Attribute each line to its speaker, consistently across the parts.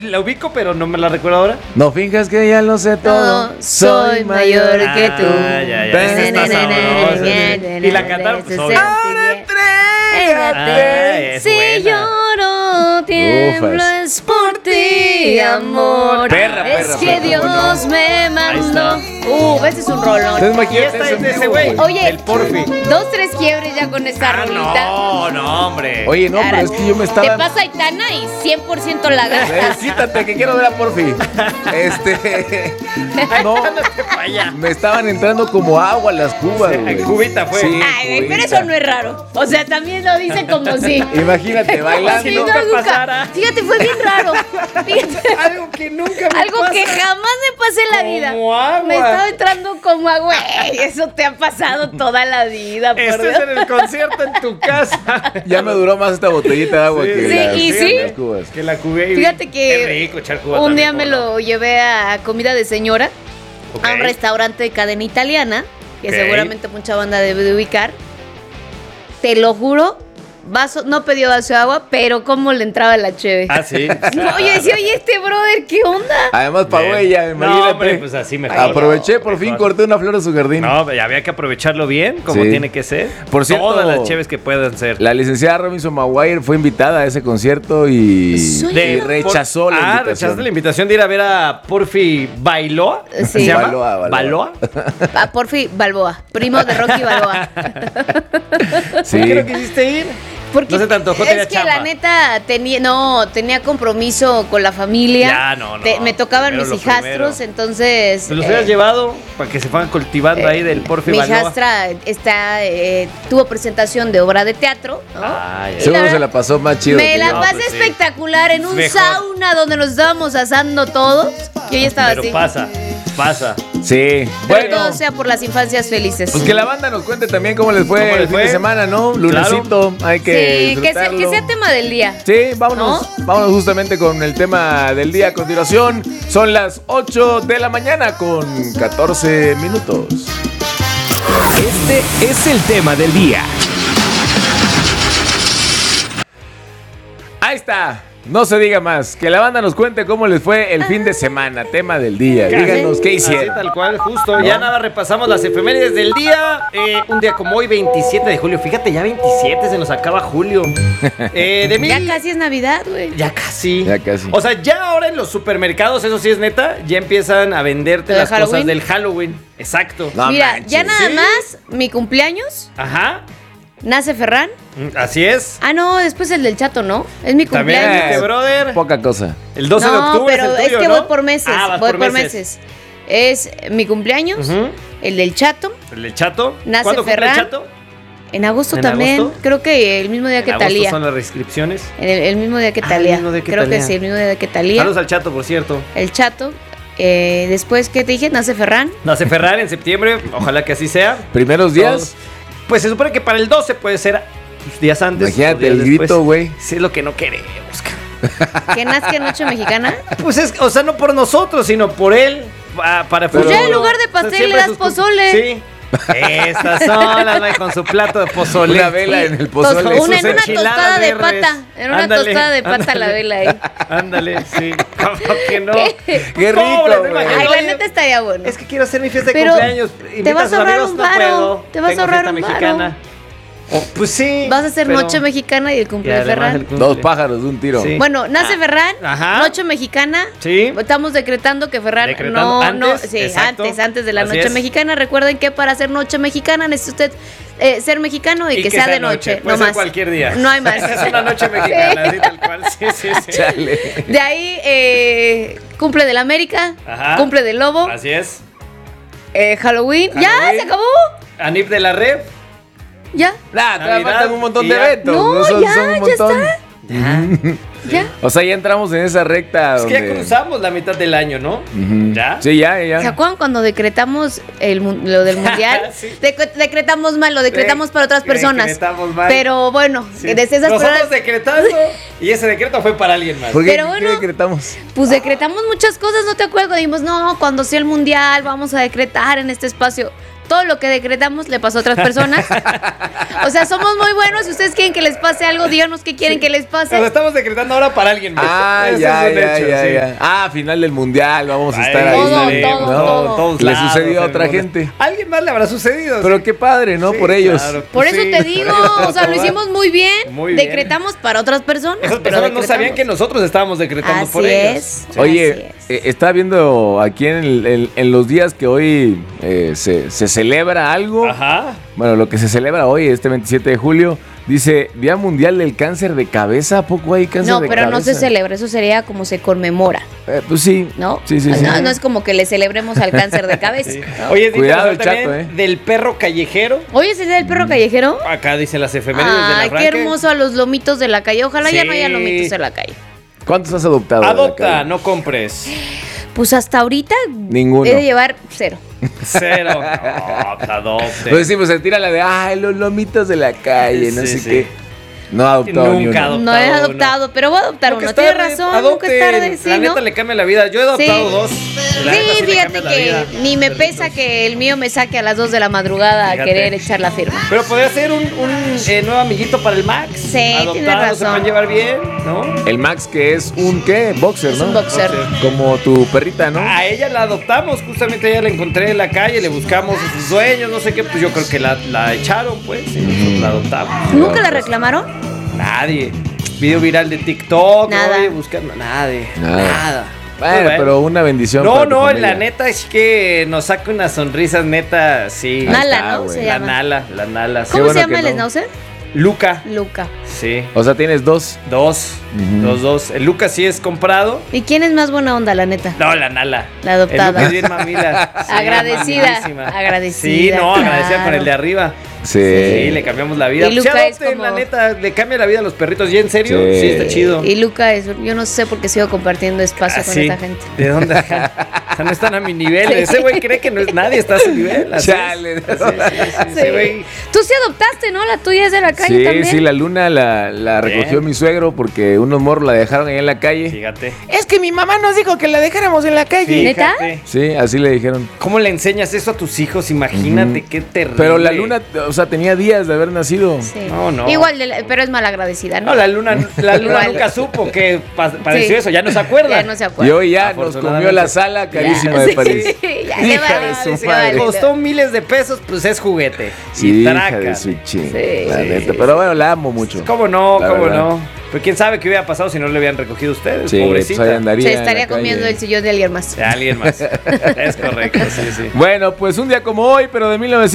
Speaker 1: La ubico, pero no me la recuerdo ahora.
Speaker 2: No finjas que ya lo sé todo.
Speaker 3: Soy mayor que tú.
Speaker 1: Ya. Esa está sabrosa. Y la cantaron, pues, obvio.
Speaker 2: Ahora entrégate.
Speaker 1: Es
Speaker 3: Si
Speaker 1: buena.
Speaker 3: lloro, tiemblo,
Speaker 2: Ufas.
Speaker 3: es por ti, amor.
Speaker 2: Perra,
Speaker 3: es
Speaker 2: perra,
Speaker 3: que
Speaker 2: perra,
Speaker 3: Dios me mandó. Ese es un rolón.
Speaker 2: Entonces,
Speaker 1: Y esta es de ese güey.
Speaker 3: Oye,
Speaker 1: El Porfi.
Speaker 3: 2-3 quiebres ya con esta rolita.
Speaker 1: No, hombre.
Speaker 2: Oye, no, pero es que yo me
Speaker 3: Te
Speaker 2: estaba...
Speaker 3: pasa Aitana y 100% la gastas.
Speaker 2: Quítate, que quiero ver a Porfi. No,
Speaker 1: Ándate pa' allá.
Speaker 2: me estaban entrando como agua las cubas, güey.
Speaker 1: Cubita fue.
Speaker 2: Sí,
Speaker 3: Ay, güey, pero
Speaker 2: cubita.
Speaker 3: eso no es raro. O sea, también lo dice como si.
Speaker 2: Imagínate,
Speaker 3: como
Speaker 2: bailando.
Speaker 3: si
Speaker 1: nunca
Speaker 3: nunca-
Speaker 1: pasara.
Speaker 3: Fíjate, fue bien raro. Fíjate,
Speaker 1: Algo que nunca me
Speaker 3: algo
Speaker 1: pasa.
Speaker 3: que jamás me pasé en la vida.
Speaker 1: Como agua.
Speaker 3: Me estaba entrando como agua. Güey, eso te ha pasado toda la vida, por
Speaker 1: Este
Speaker 3: Dios.
Speaker 1: es en el concierto en tu casa.
Speaker 2: Ya me duró más esta botellita de agua
Speaker 1: Sí.
Speaker 2: que
Speaker 3: Sí,
Speaker 2: las,
Speaker 3: y sí.
Speaker 2: las cubas.
Speaker 1: Que la cubé.
Speaker 3: Fíjate que
Speaker 1: Es rico echar cuba
Speaker 3: un día
Speaker 1: también,
Speaker 3: me
Speaker 1: ¿no?
Speaker 3: lo llevé a comida de señora
Speaker 1: Ok.
Speaker 3: a un restaurante de cadena italiana, que
Speaker 1: Ok.
Speaker 3: seguramente mucha banda debe de ubicar. Te lo juro, no pidió vaso de agua, pero cómo le entraba la cheve.
Speaker 1: Ah, sí.
Speaker 3: No, yo decía, oye, este brother, ¿qué onda?
Speaker 2: Además pagó
Speaker 1: Bien.
Speaker 2: ella, imagínate.
Speaker 1: No, hombre, pues así mejor.
Speaker 2: Aproveché, por
Speaker 1: Mejor.
Speaker 2: fin corté una flor de su jardín.
Speaker 1: No, ya había que aprovecharlo bien, como
Speaker 2: Sí.
Speaker 1: tiene que ser.
Speaker 2: Por cierto,
Speaker 1: Todas las cheves que puedan ser.
Speaker 2: La licenciada Robinson Maguire fue invitada a ese concierto y rechazó la invitación.
Speaker 1: rechazaste la invitación de ir a ver a Porfi Bailoa.
Speaker 3: Sí.
Speaker 1: ¿Se llama?
Speaker 2: Baloa.
Speaker 1: ¿Baloa?
Speaker 3: A Porfi Balboa, primo de Rocky Balboa.
Speaker 2: Sí.
Speaker 1: ¿Por qué no quisiste ir?
Speaker 3: Porque
Speaker 1: No se te antojó, tenía
Speaker 3: es que
Speaker 1: chamba.
Speaker 3: la neta tenía compromiso con la familia.
Speaker 1: Ya, no.
Speaker 3: Me tocaban
Speaker 1: Primero
Speaker 3: mis
Speaker 1: lo
Speaker 3: hijastros,
Speaker 1: primero.
Speaker 3: entonces.
Speaker 1: Te los hubieras llevado para que se fueran cultivando ahí del Porfi
Speaker 3: Mi
Speaker 1: Baloa.
Speaker 3: hijastra tuvo presentación de obra de teatro, ¿no?
Speaker 1: Ay, ay,
Speaker 2: Seguro
Speaker 3: la
Speaker 2: se la pasó más chido.
Speaker 3: Me
Speaker 2: que
Speaker 3: la
Speaker 2: yo.
Speaker 3: pasé
Speaker 1: pues sí.
Speaker 3: espectacular en un
Speaker 1: Mejor.
Speaker 3: sauna donde nos estábamos asando todos. Yo ya estaba
Speaker 1: Pero
Speaker 3: así.
Speaker 1: pasa.
Speaker 2: Sí.
Speaker 3: Pero
Speaker 2: Bueno,
Speaker 3: todo sea por las infancias felices.
Speaker 2: pues que la banda nos cuente también cómo les fue
Speaker 1: ¿Cómo les
Speaker 2: el fin
Speaker 1: fue?
Speaker 2: de semana, ¿no? Lunesito, hay que
Speaker 3: Sí, que sea
Speaker 2: disfrutarlo.
Speaker 3: tema del día.
Speaker 2: Sí, vámonos justamente con el tema del día a continuación. Son las 8 de la mañana con 14 minutos.
Speaker 4: Este es el tema del día.
Speaker 2: Ahí está. No se diga más. Que la banda nos cuente cómo les fue el fin de semana. Tema del día. Díganos qué
Speaker 1: Así
Speaker 2: hicieron.
Speaker 1: tal cual, justo. Ya nada, repasamos las efemérides del día. Un día como hoy, 27 de julio. Fíjate, ya 27, se nos acaba julio.
Speaker 3: Ya casi es Navidad, güey.
Speaker 1: Ya casi.
Speaker 2: Ya casi.
Speaker 1: O sea, ya ahora en los supermercados, eso sí es neta, ya empiezan a venderte
Speaker 3: ¿Lo de
Speaker 1: las cosas
Speaker 3: Halloween?
Speaker 1: del Halloween. Exacto.
Speaker 2: No
Speaker 3: Mira,
Speaker 2: manches.
Speaker 3: ya nada
Speaker 1: ¿Sí?
Speaker 3: más, mi cumpleaños,
Speaker 1: Ajá.
Speaker 3: nace Ferran.
Speaker 1: Así es.
Speaker 3: Ah, no, después el del Chato, ¿no? Es mi
Speaker 1: También
Speaker 3: cumpleaños.
Speaker 1: este brother.
Speaker 2: Poca cosa.
Speaker 1: El 12 de
Speaker 3: No,
Speaker 1: octubre
Speaker 3: pero
Speaker 1: es el tuyo,
Speaker 3: que
Speaker 1: ¿no?
Speaker 3: voy por meses.
Speaker 1: Ah, vas
Speaker 3: voy por meses. Es mi cumpleaños,
Speaker 1: Ujú.
Speaker 3: el del Chato,
Speaker 1: El del Chato.
Speaker 3: Nace
Speaker 1: ¿Cuándo cumple el
Speaker 3: Ferran.
Speaker 1: Chato?
Speaker 3: en agosto
Speaker 1: ¿En
Speaker 3: también.
Speaker 1: agosto?
Speaker 3: Creo que el mismo día que
Speaker 1: En agosto
Speaker 3: Talía.
Speaker 1: son las reinscripciones.
Speaker 3: El mismo día que
Speaker 1: Ah, el
Speaker 3: Talía.
Speaker 1: mismo día que
Speaker 3: Creo
Speaker 1: Thalía.
Speaker 3: que sí, el mismo día que Talía.
Speaker 1: Saludos al Chato, por cierto.
Speaker 3: El Chato. Después, ¿qué te dije? Nace Ferran.
Speaker 1: Nace Ferran en septiembre. Ojalá que así sea.
Speaker 2: Primeros días.
Speaker 1: Todos. Pues se supone que para el 12 puede ser pues, días antes.
Speaker 2: Imagínate
Speaker 1: o días
Speaker 2: el
Speaker 1: después.
Speaker 2: grito, güey.
Speaker 1: Sí, es lo que no queremos, cabrón.
Speaker 3: Que nazca en Noche Mexicana.
Speaker 1: Pues es, o sea, no por nosotros, sino por él. Para
Speaker 2: Pero-
Speaker 1: futuro.
Speaker 3: ya en lugar de pastel
Speaker 1: Siempre
Speaker 3: le das
Speaker 1: sus-
Speaker 3: pozole.
Speaker 1: Sí. Estas son las güey, con su plato de pozole.
Speaker 2: Una vela en el pozole.
Speaker 3: En
Speaker 1: sus
Speaker 3: una
Speaker 1: enchiladas
Speaker 3: tostada de
Speaker 1: verdes.
Speaker 3: pata. En una
Speaker 1: Ándale,
Speaker 3: tostada de pata la
Speaker 1: ándale.
Speaker 3: vela ahí.
Speaker 1: Ándale, sí. ¿Cómo que no?
Speaker 3: ¿Qué?
Speaker 2: Qué rico,
Speaker 1: Pobre, te
Speaker 2: güey.
Speaker 1: imaginas,
Speaker 3: Ay, la
Speaker 1: oye,
Speaker 3: neta estaría bueno.
Speaker 1: Es que quiero hacer mi fiesta de
Speaker 3: Pero
Speaker 1: cumpleaños.
Speaker 3: te
Speaker 1: Invita
Speaker 3: vas a
Speaker 1: sus
Speaker 3: ahorrar
Speaker 1: amigos,
Speaker 3: un
Speaker 1: no
Speaker 3: varo,
Speaker 1: puedo.
Speaker 3: te vas a
Speaker 1: Tengo
Speaker 3: ahorrar
Speaker 1: fiesta
Speaker 3: un varo.
Speaker 1: mexicana. Pues sí.
Speaker 3: Vas a hacer
Speaker 1: pero-
Speaker 3: Noche Mexicana y el
Speaker 1: Y
Speaker 3: cumple de
Speaker 1: además
Speaker 3: Ferran.
Speaker 1: el cumple.
Speaker 2: Dos pájaros de un tiro.
Speaker 1: Sí.
Speaker 3: Bueno, nace Ferran,
Speaker 1: Ajá.
Speaker 3: Noche Mexicana.
Speaker 1: Sí.
Speaker 3: Estamos decretando que Ferran
Speaker 1: Decretando antes,
Speaker 3: sí,
Speaker 1: exacto.
Speaker 3: antes de la
Speaker 1: Así
Speaker 3: Noche
Speaker 1: es.
Speaker 3: Mexicana. Recuerden que para hacer Noche Mexicana necesita usted ser mexicano y que sea de noche,
Speaker 1: Puede
Speaker 3: no
Speaker 1: ser
Speaker 3: más.
Speaker 1: cualquier día.
Speaker 3: No hay más.
Speaker 1: Es una noche mexicana, así tal cual. Sí, sí, sí.
Speaker 2: Chale.
Speaker 3: De ahí cumple del América,
Speaker 1: Ajá.
Speaker 3: cumple del Lobo,
Speaker 1: Así es.
Speaker 3: Halloween. Ya,
Speaker 1: Halloween.
Speaker 3: se acabó.
Speaker 1: Anip de la Red.
Speaker 3: Ya,
Speaker 2: Nah, todavía
Speaker 1: Navidad,
Speaker 2: faltan un montón
Speaker 1: y
Speaker 2: de
Speaker 1: ya.
Speaker 2: eventos.
Speaker 3: No,
Speaker 2: son
Speaker 3: ya,
Speaker 2: un
Speaker 3: ya
Speaker 2: montón.
Speaker 3: está. ya.
Speaker 2: O sea, ya entramos en esa recta
Speaker 1: Es que ya
Speaker 2: donde...
Speaker 1: cruzamos la mitad del año, ¿no?
Speaker 2: Ujú.
Speaker 1: ¿Ya?
Speaker 2: Sí, ya.
Speaker 3: ¿Se acuerdan cuando decretamos lo del mundial?
Speaker 1: Sí.
Speaker 3: Decretamos mal, lo decretamos para otras personas.
Speaker 1: Decretamos mal.
Speaker 3: Pero bueno,
Speaker 1: Sí.
Speaker 3: desde esas
Speaker 1: Nosotros
Speaker 3: personas,
Speaker 1: decretando y ese decreto fue para alguien más.
Speaker 2: ¿Por qué,
Speaker 3: Pero
Speaker 2: qué
Speaker 3: bueno.
Speaker 2: decretamos?
Speaker 3: pues decretamos muchas cosas, ¿no te acuerdas? Dijimos, no, cuando sea el mundial vamos a decretar en este espacio. todo lo que decretamos le pasó a otras personas. O sea, somos muy buenos. Si ustedes quieren que les pase algo, díganos qué quieren que les pase.
Speaker 1: Nos estamos decretando ahora para alguien más. Ese
Speaker 2: Ya.
Speaker 1: es un hecho, sí.
Speaker 2: Ah, final del mundial, vamos a estar
Speaker 1: Ahí
Speaker 2: ahí.
Speaker 1: estaremos,
Speaker 3: todo.
Speaker 1: todos
Speaker 2: Le
Speaker 1: lados,
Speaker 2: sucedió a otra
Speaker 1: alguna-
Speaker 2: gente.
Speaker 1: A alguien más le habrá sucedido.
Speaker 2: Pero qué padre, ¿no?
Speaker 1: Sí,
Speaker 2: Por ellos.
Speaker 1: claro.
Speaker 3: Por eso
Speaker 1: Sí,
Speaker 3: te digo, o sea, lo hicimos muy bien.
Speaker 1: Muy bien.
Speaker 3: Decretamos para otras personas.
Speaker 1: Esas
Speaker 3: pero
Speaker 1: personas no sabían
Speaker 3: decretamos.
Speaker 1: que nosotros estábamos decretando
Speaker 3: Así
Speaker 1: por ellos.
Speaker 3: es.
Speaker 1: Sí.
Speaker 2: Oye,
Speaker 3: Así es.
Speaker 2: estaba viendo aquí en los días que hoy se celebra algo.
Speaker 1: Ajá.
Speaker 2: Bueno, lo que se celebra hoy, este 27 de julio, dice Día Mundial del Cáncer de Cabeza. ¿A poco hay cáncer
Speaker 3: No,
Speaker 2: de
Speaker 3: pero
Speaker 2: cabeza?
Speaker 3: no se celebra, eso sería como se conmemora,
Speaker 2: Pues sí.
Speaker 3: ¿no?
Speaker 2: Sí.
Speaker 3: No es como que le celebremos al cáncer de cabeza. ¿no?
Speaker 1: Oye, es
Speaker 2: Cuidado el
Speaker 1: también
Speaker 2: Chaco,
Speaker 1: del perro callejero.
Speaker 3: Hoy es el día del perro callejero.
Speaker 1: Acá dice las efemérides de la
Speaker 3: Ay, qué
Speaker 1: Franque.
Speaker 3: hermoso a los lomitos de la calle. Ojalá ya no haya
Speaker 1: Sí.
Speaker 3: lomitos en la calle.
Speaker 2: ¿Cuántos has adoptado? de la
Speaker 1: Adopta,
Speaker 2: calle?
Speaker 1: no compres.
Speaker 3: Pues hasta ahorita
Speaker 2: Ninguno.
Speaker 3: he de llevar 0.
Speaker 1: 0. No, pues adopte.
Speaker 2: Pues sí, pues se tira la de, ay, los lomitos de la calle, no
Speaker 1: Sí,
Speaker 2: sé
Speaker 1: sí.
Speaker 2: qué. No ha adoptado ni
Speaker 1: Nunca
Speaker 2: uno.
Speaker 3: No he
Speaker 1: Adoptado
Speaker 3: adoptado, pero voy a adoptar
Speaker 1: Nunca
Speaker 3: uno.
Speaker 1: es
Speaker 3: Tienes
Speaker 1: tarde,
Speaker 3: razón,
Speaker 1: adopten.
Speaker 3: nunca es tarde, sí,
Speaker 1: La
Speaker 3: ¿no?
Speaker 1: neta le cambia la vida. Yo he adoptado
Speaker 3: Sí.
Speaker 1: 2. La neta
Speaker 3: Sí,
Speaker 1: le
Speaker 3: fíjate
Speaker 1: cambia la
Speaker 3: que
Speaker 1: vida.
Speaker 3: ni me
Speaker 1: Perritos.
Speaker 3: pesa que el mío me saque a las 2 de la madrugada
Speaker 1: Fíjate.
Speaker 3: a querer echar la firma.
Speaker 1: Pero podría ser un nuevo amiguito para el Max.
Speaker 3: Sí, tienes
Speaker 1: Adoptado,
Speaker 3: razón.
Speaker 1: se pueden llevar bien, ¿no?
Speaker 2: El Max, que es un, ¿qué? Boxer,
Speaker 3: Es
Speaker 2: ¿no?
Speaker 3: un boxer.
Speaker 2: Como tu perrita, ¿no?
Speaker 1: A ella la adoptamos, justamente ella la encontré en la calle, le buscamos a sus dueños, no sé qué, pues yo creo que la echaron, pues, y nosotros la adoptamos.
Speaker 3: ¿Nunca la reclamaron?
Speaker 1: Nadie. Video viral de TikTok,
Speaker 3: Nada.
Speaker 1: oye, buscando, nadie.
Speaker 2: Nada.
Speaker 1: Nada.
Speaker 2: Bueno,
Speaker 1: Pues,
Speaker 2: pero una bendición.
Speaker 1: No,
Speaker 2: para tu
Speaker 1: no,
Speaker 2: familia.
Speaker 1: la neta es que nos saca unas sonrisas, neta, sí.
Speaker 2: Ahí
Speaker 3: Nala,
Speaker 2: está,
Speaker 3: ¿no?
Speaker 2: güey.
Speaker 3: Se
Speaker 1: La
Speaker 3: llama.
Speaker 1: Nala, sí.
Speaker 3: ¿Cómo
Speaker 2: bueno
Speaker 3: se llama
Speaker 2: que
Speaker 3: el
Speaker 2: no.
Speaker 3: schnauzer?
Speaker 1: Luca,
Speaker 3: Luca.
Speaker 1: sí.
Speaker 2: O sea, tienes dos.
Speaker 1: Dos,
Speaker 2: Ujú.
Speaker 1: los dos. El Luca sí es comprado.
Speaker 3: ¿Y quién es más buena onda, la neta?
Speaker 1: No, la Nala.
Speaker 3: La adoptada.
Speaker 1: El Luca es bien mamila. Sí,
Speaker 3: Agradecida,
Speaker 1: mamilísima.
Speaker 3: agradecida,
Speaker 1: Sí, no, agradecida con
Speaker 3: claro.
Speaker 1: el de arriba.
Speaker 2: Sí.
Speaker 1: Sí, le cambiamos la vida.
Speaker 3: Y
Speaker 1: Pues,
Speaker 3: Luca
Speaker 1: sí,
Speaker 3: es
Speaker 1: adopten,
Speaker 3: como-
Speaker 1: la neta, le cambia la vida a los perritos. ¿Y en serio?
Speaker 2: Sí.
Speaker 1: Sí, está chido.
Speaker 3: Y Luca es, yo no sé por qué sigo compartiendo espacio con
Speaker 1: sí.
Speaker 3: esta gente.
Speaker 1: ¿De dónde? O sea, no están a mi nivel. Ese güey cree que no es nadie, está a su nivel. Así es.
Speaker 2: Chale.
Speaker 1: Sí, ese güey.
Speaker 3: Tú sí adoptaste, ¿no? La tuya es de la calle
Speaker 2: Sí,
Speaker 3: también.
Speaker 2: sí, la luna la recogió
Speaker 1: Bien.
Speaker 2: mi suegro porque unos morros la dejaron ahí en la calle.
Speaker 1: Fíjate.
Speaker 2: Es que mi mamá nos dijo que la dejáramos en la calle.
Speaker 3: ¿Neta?
Speaker 1: Fíjate.
Speaker 2: Sí, así le dijeron.
Speaker 1: ¿Cómo le enseñas eso a tus hijos? Imagínate
Speaker 2: Ujú.
Speaker 1: qué terrible.
Speaker 2: Pero la luna, o sea, tenía días de haber nacido.
Speaker 3: Sí.
Speaker 1: No.
Speaker 3: Igual, pero es malagradecida, ¿no?
Speaker 1: No, la luna
Speaker 3: Igual.
Speaker 1: nunca supo que padeció
Speaker 3: Sí.
Speaker 1: eso, ya no se acuerda.
Speaker 3: Ya no se
Speaker 2: Y
Speaker 3: acuerda.
Speaker 2: hoy ya nos comió la sala carísima de
Speaker 3: Sí,
Speaker 2: París.
Speaker 3: sí, ya
Speaker 2: Hija
Speaker 3: le
Speaker 2: de
Speaker 3: vale,
Speaker 2: su
Speaker 3: sí,
Speaker 2: madre.
Speaker 3: vale.
Speaker 1: Costó miles de pesos, pues es juguete.
Speaker 2: Sí,
Speaker 1: y
Speaker 2: hija
Speaker 1: traca.
Speaker 2: de su ching,
Speaker 3: Sí.
Speaker 2: la
Speaker 1: Sí.
Speaker 2: neta. Pero bueno, la amo mucho.
Speaker 1: ¿Cómo no?
Speaker 2: La
Speaker 1: ¿Cómo
Speaker 2: verdad.
Speaker 1: no? Pero quién sabe qué hubiera pasado si no le hubieran recogido ustedes,
Speaker 2: Sí, pues
Speaker 1: pobrecita.
Speaker 2: ahí andaría
Speaker 3: Se
Speaker 2: en la
Speaker 3: estaría
Speaker 2: calle.
Speaker 3: comiendo el sillón de alguien más.
Speaker 1: De alguien más. Es correcto, sí.
Speaker 2: Bueno, pues un día como hoy, pero de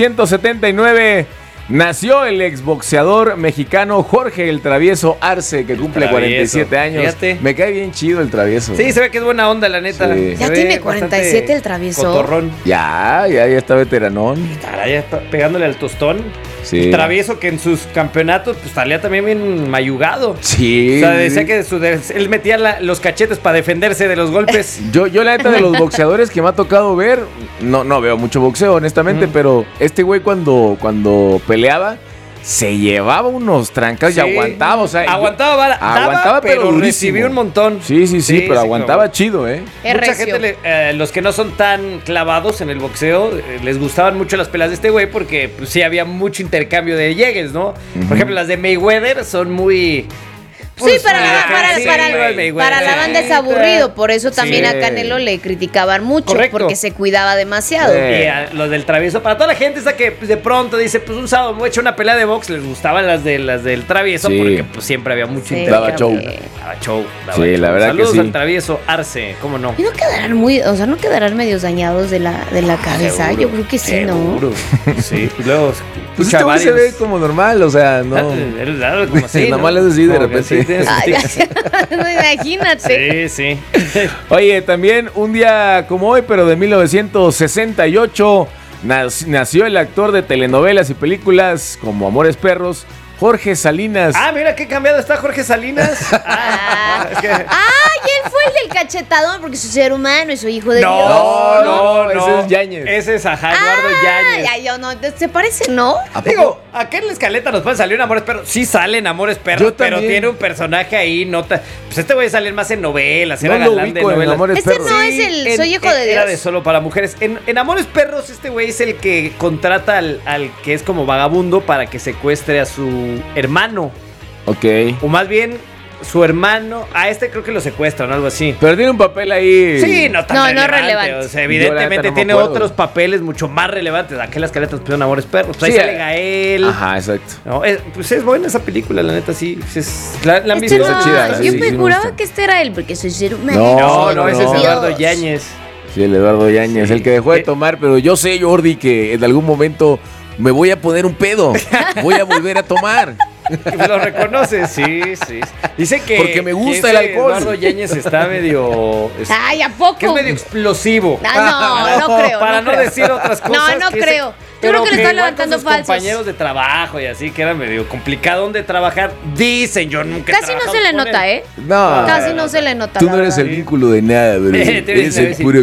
Speaker 2: 1979, nació el exboxeador mexicano Jorge el Travieso Arce, que cumple
Speaker 1: Travieso.
Speaker 2: 47 años.
Speaker 1: Fíjate.
Speaker 2: Me cae bien chido el Travieso.
Speaker 1: Sí, se ve que es buena onda, la neta.
Speaker 2: Sí.
Speaker 1: Se
Speaker 3: Ya
Speaker 1: ve
Speaker 3: tiene
Speaker 1: bastante
Speaker 3: 47 el Travieso.
Speaker 1: Cotorrón.
Speaker 2: Ya está veteranón.
Speaker 1: Caray, ya está pegándole al tostón.
Speaker 2: Sí.
Speaker 1: Travieso que en sus campeonatos pues salía también bien mayugado.
Speaker 2: Sí.
Speaker 1: O sea, decía que él metía los cachetes para defenderse de los golpes.
Speaker 2: Yo la neta de los boxeadores que me ha tocado ver, no veo mucho boxeo, honestamente, pero este güey cuando peleaba, se llevaba unos trancas y
Speaker 1: Sí.
Speaker 2: aguantaba, o sea,
Speaker 1: aguantaba,
Speaker 2: aguantaba, pero
Speaker 1: pero
Speaker 2: durísimo.
Speaker 1: recibía un montón.
Speaker 2: Sí, pero aguantaba chido, ¿eh?
Speaker 3: Es
Speaker 1: Mucha
Speaker 3: recio.
Speaker 1: gente, los que no son tan clavados en el boxeo, les gustaban mucho las peleas de este güey porque pues, sí había mucho intercambio de llegues, ¿no?
Speaker 2: Ujú.
Speaker 1: Por ejemplo, las de Mayweather son muy...
Speaker 3: Sí,
Speaker 1: pues,
Speaker 3: para
Speaker 1: Mayweather.
Speaker 3: la banda es aburrido, por eso también
Speaker 2: Sí.
Speaker 3: a Canelo le criticaban mucho,
Speaker 1: Correcto.
Speaker 3: porque se cuidaba demasiado.
Speaker 2: Sí.
Speaker 1: Y a los del Travieso, para toda la gente esa que pues, de pronto dice, pues un sábado me voy a echar una pelea de box, les gustaban las del Travieso
Speaker 2: Sí.
Speaker 1: porque pues siempre había mucho
Speaker 3: Sí,
Speaker 1: intercambio.
Speaker 2: Daba show.
Speaker 1: Daba show.
Speaker 2: Sí, la verdad que
Speaker 1: Saludos
Speaker 2: sí.
Speaker 1: al Travieso Arce, ¿cómo no?
Speaker 3: Y no quedarán no quedarán medios dañados de la cabeza.
Speaker 1: Seguro,
Speaker 3: Yo creo que sí, ¿no?
Speaker 1: seguro. Sí, luego
Speaker 2: Pues
Speaker 1: escucha
Speaker 2: este güey se
Speaker 1: varios-
Speaker 2: ve como normal, o sea, no.
Speaker 1: Claro, como así,
Speaker 2: Nada
Speaker 1: ¿no?
Speaker 2: más le haces así de
Speaker 1: Como que
Speaker 2: repente.
Speaker 1: sí tiene sus
Speaker 3: Ay,
Speaker 1: tics.
Speaker 3: no, imagínate.
Speaker 1: Sí.
Speaker 2: Oye, también un día como hoy, pero de 1968, nació el actor de telenovelas y películas como Amores Perros, Jorge Salinas.
Speaker 1: Ah, mira qué cambiado está Jorge Salinas. Es que-
Speaker 3: ¡Ay, él fue el del cachetadón porque soy ser humano y soy hijo de Dios.
Speaker 1: No,
Speaker 2: ese es Yáñez.
Speaker 1: Ese es Eduardo Yáñez.
Speaker 3: Ay, yo no, ¿se parece, no?
Speaker 1: Digo, acá en la escaleta nos pueden salir Amores Perros. Sí salen Amores Perros,
Speaker 2: Yo
Speaker 1: pero
Speaker 2: también.
Speaker 1: tiene un personaje ahí, pues este voy a salir más en novelas,
Speaker 2: No
Speaker 1: era
Speaker 2: lo
Speaker 1: galán de
Speaker 2: ubico en
Speaker 1: novelas.
Speaker 2: Amores
Speaker 3: Este
Speaker 2: Perros.
Speaker 3: no es el Soy hijo de Dios.
Speaker 1: Era de solo para mujeres. En Amores Perros, este güey es el que contrata al que es como vagabundo para que secuestre a su hermano.
Speaker 2: Ok.
Speaker 1: O más bien, su hermano. A este creo que lo secuestran o algo así.
Speaker 2: Pero tiene un papel ahí.
Speaker 1: Sí, no tan
Speaker 3: No, no
Speaker 1: relevante.
Speaker 3: relevante.
Speaker 1: O sea,
Speaker 2: Yo, la
Speaker 1: evidentemente
Speaker 2: neta, no me
Speaker 1: tiene
Speaker 2: acuerdo.
Speaker 1: otros papeles mucho más relevantes. Aquí en las caletas pusieron Amores Perros. Pues ahí
Speaker 2: Sí,
Speaker 1: sale Gael.
Speaker 2: Ajá, exacto.
Speaker 1: No, pues es buena esa película, la neta, sí. La han
Speaker 3: Este
Speaker 1: visto.
Speaker 3: no,
Speaker 2: Está chida,
Speaker 3: yo
Speaker 2: sí,
Speaker 3: me
Speaker 2: me
Speaker 3: juraba
Speaker 2: gusta.
Speaker 3: que este era él porque soy ser humano.
Speaker 2: No,
Speaker 1: No, ese es
Speaker 2: no.
Speaker 1: Eduardo Yáñez.
Speaker 2: Sí, el Eduardo Yáñez,
Speaker 1: Sí.
Speaker 2: el que dejó de tomar, pero yo sé, Jordi, que en algún momento me voy a poner un pedo. Voy a volver a tomar.
Speaker 1: Lo reconoce, sí. Dice que.
Speaker 2: Porque me gusta
Speaker 1: que
Speaker 2: el
Speaker 1: ese
Speaker 2: alcohol.
Speaker 1: Eduardo Yáñez está medio.
Speaker 3: Ay, ¿a poco?
Speaker 1: Que es medio explosivo.
Speaker 3: Ah, no creo.
Speaker 1: Para no
Speaker 3: creo.
Speaker 1: decir otras cosas.
Speaker 3: No
Speaker 1: que
Speaker 3: creo. Yo
Speaker 1: pero
Speaker 3: creo que le
Speaker 1: que
Speaker 3: están
Speaker 1: igual
Speaker 3: levantando
Speaker 1: con sus
Speaker 3: falsos.
Speaker 1: compañeros de trabajo y así, que era medio complicado donde trabajar. Dicen, yo nunca he
Speaker 3: Casi no
Speaker 1: trabajado
Speaker 3: se le
Speaker 1: con
Speaker 3: nota,
Speaker 1: él.
Speaker 3: ¿eh?
Speaker 2: No.
Speaker 3: Casi no se le nota.
Speaker 2: Tú
Speaker 3: la
Speaker 2: no eres el
Speaker 3: verdad.
Speaker 2: vínculo de nada, bro. Eres el puro.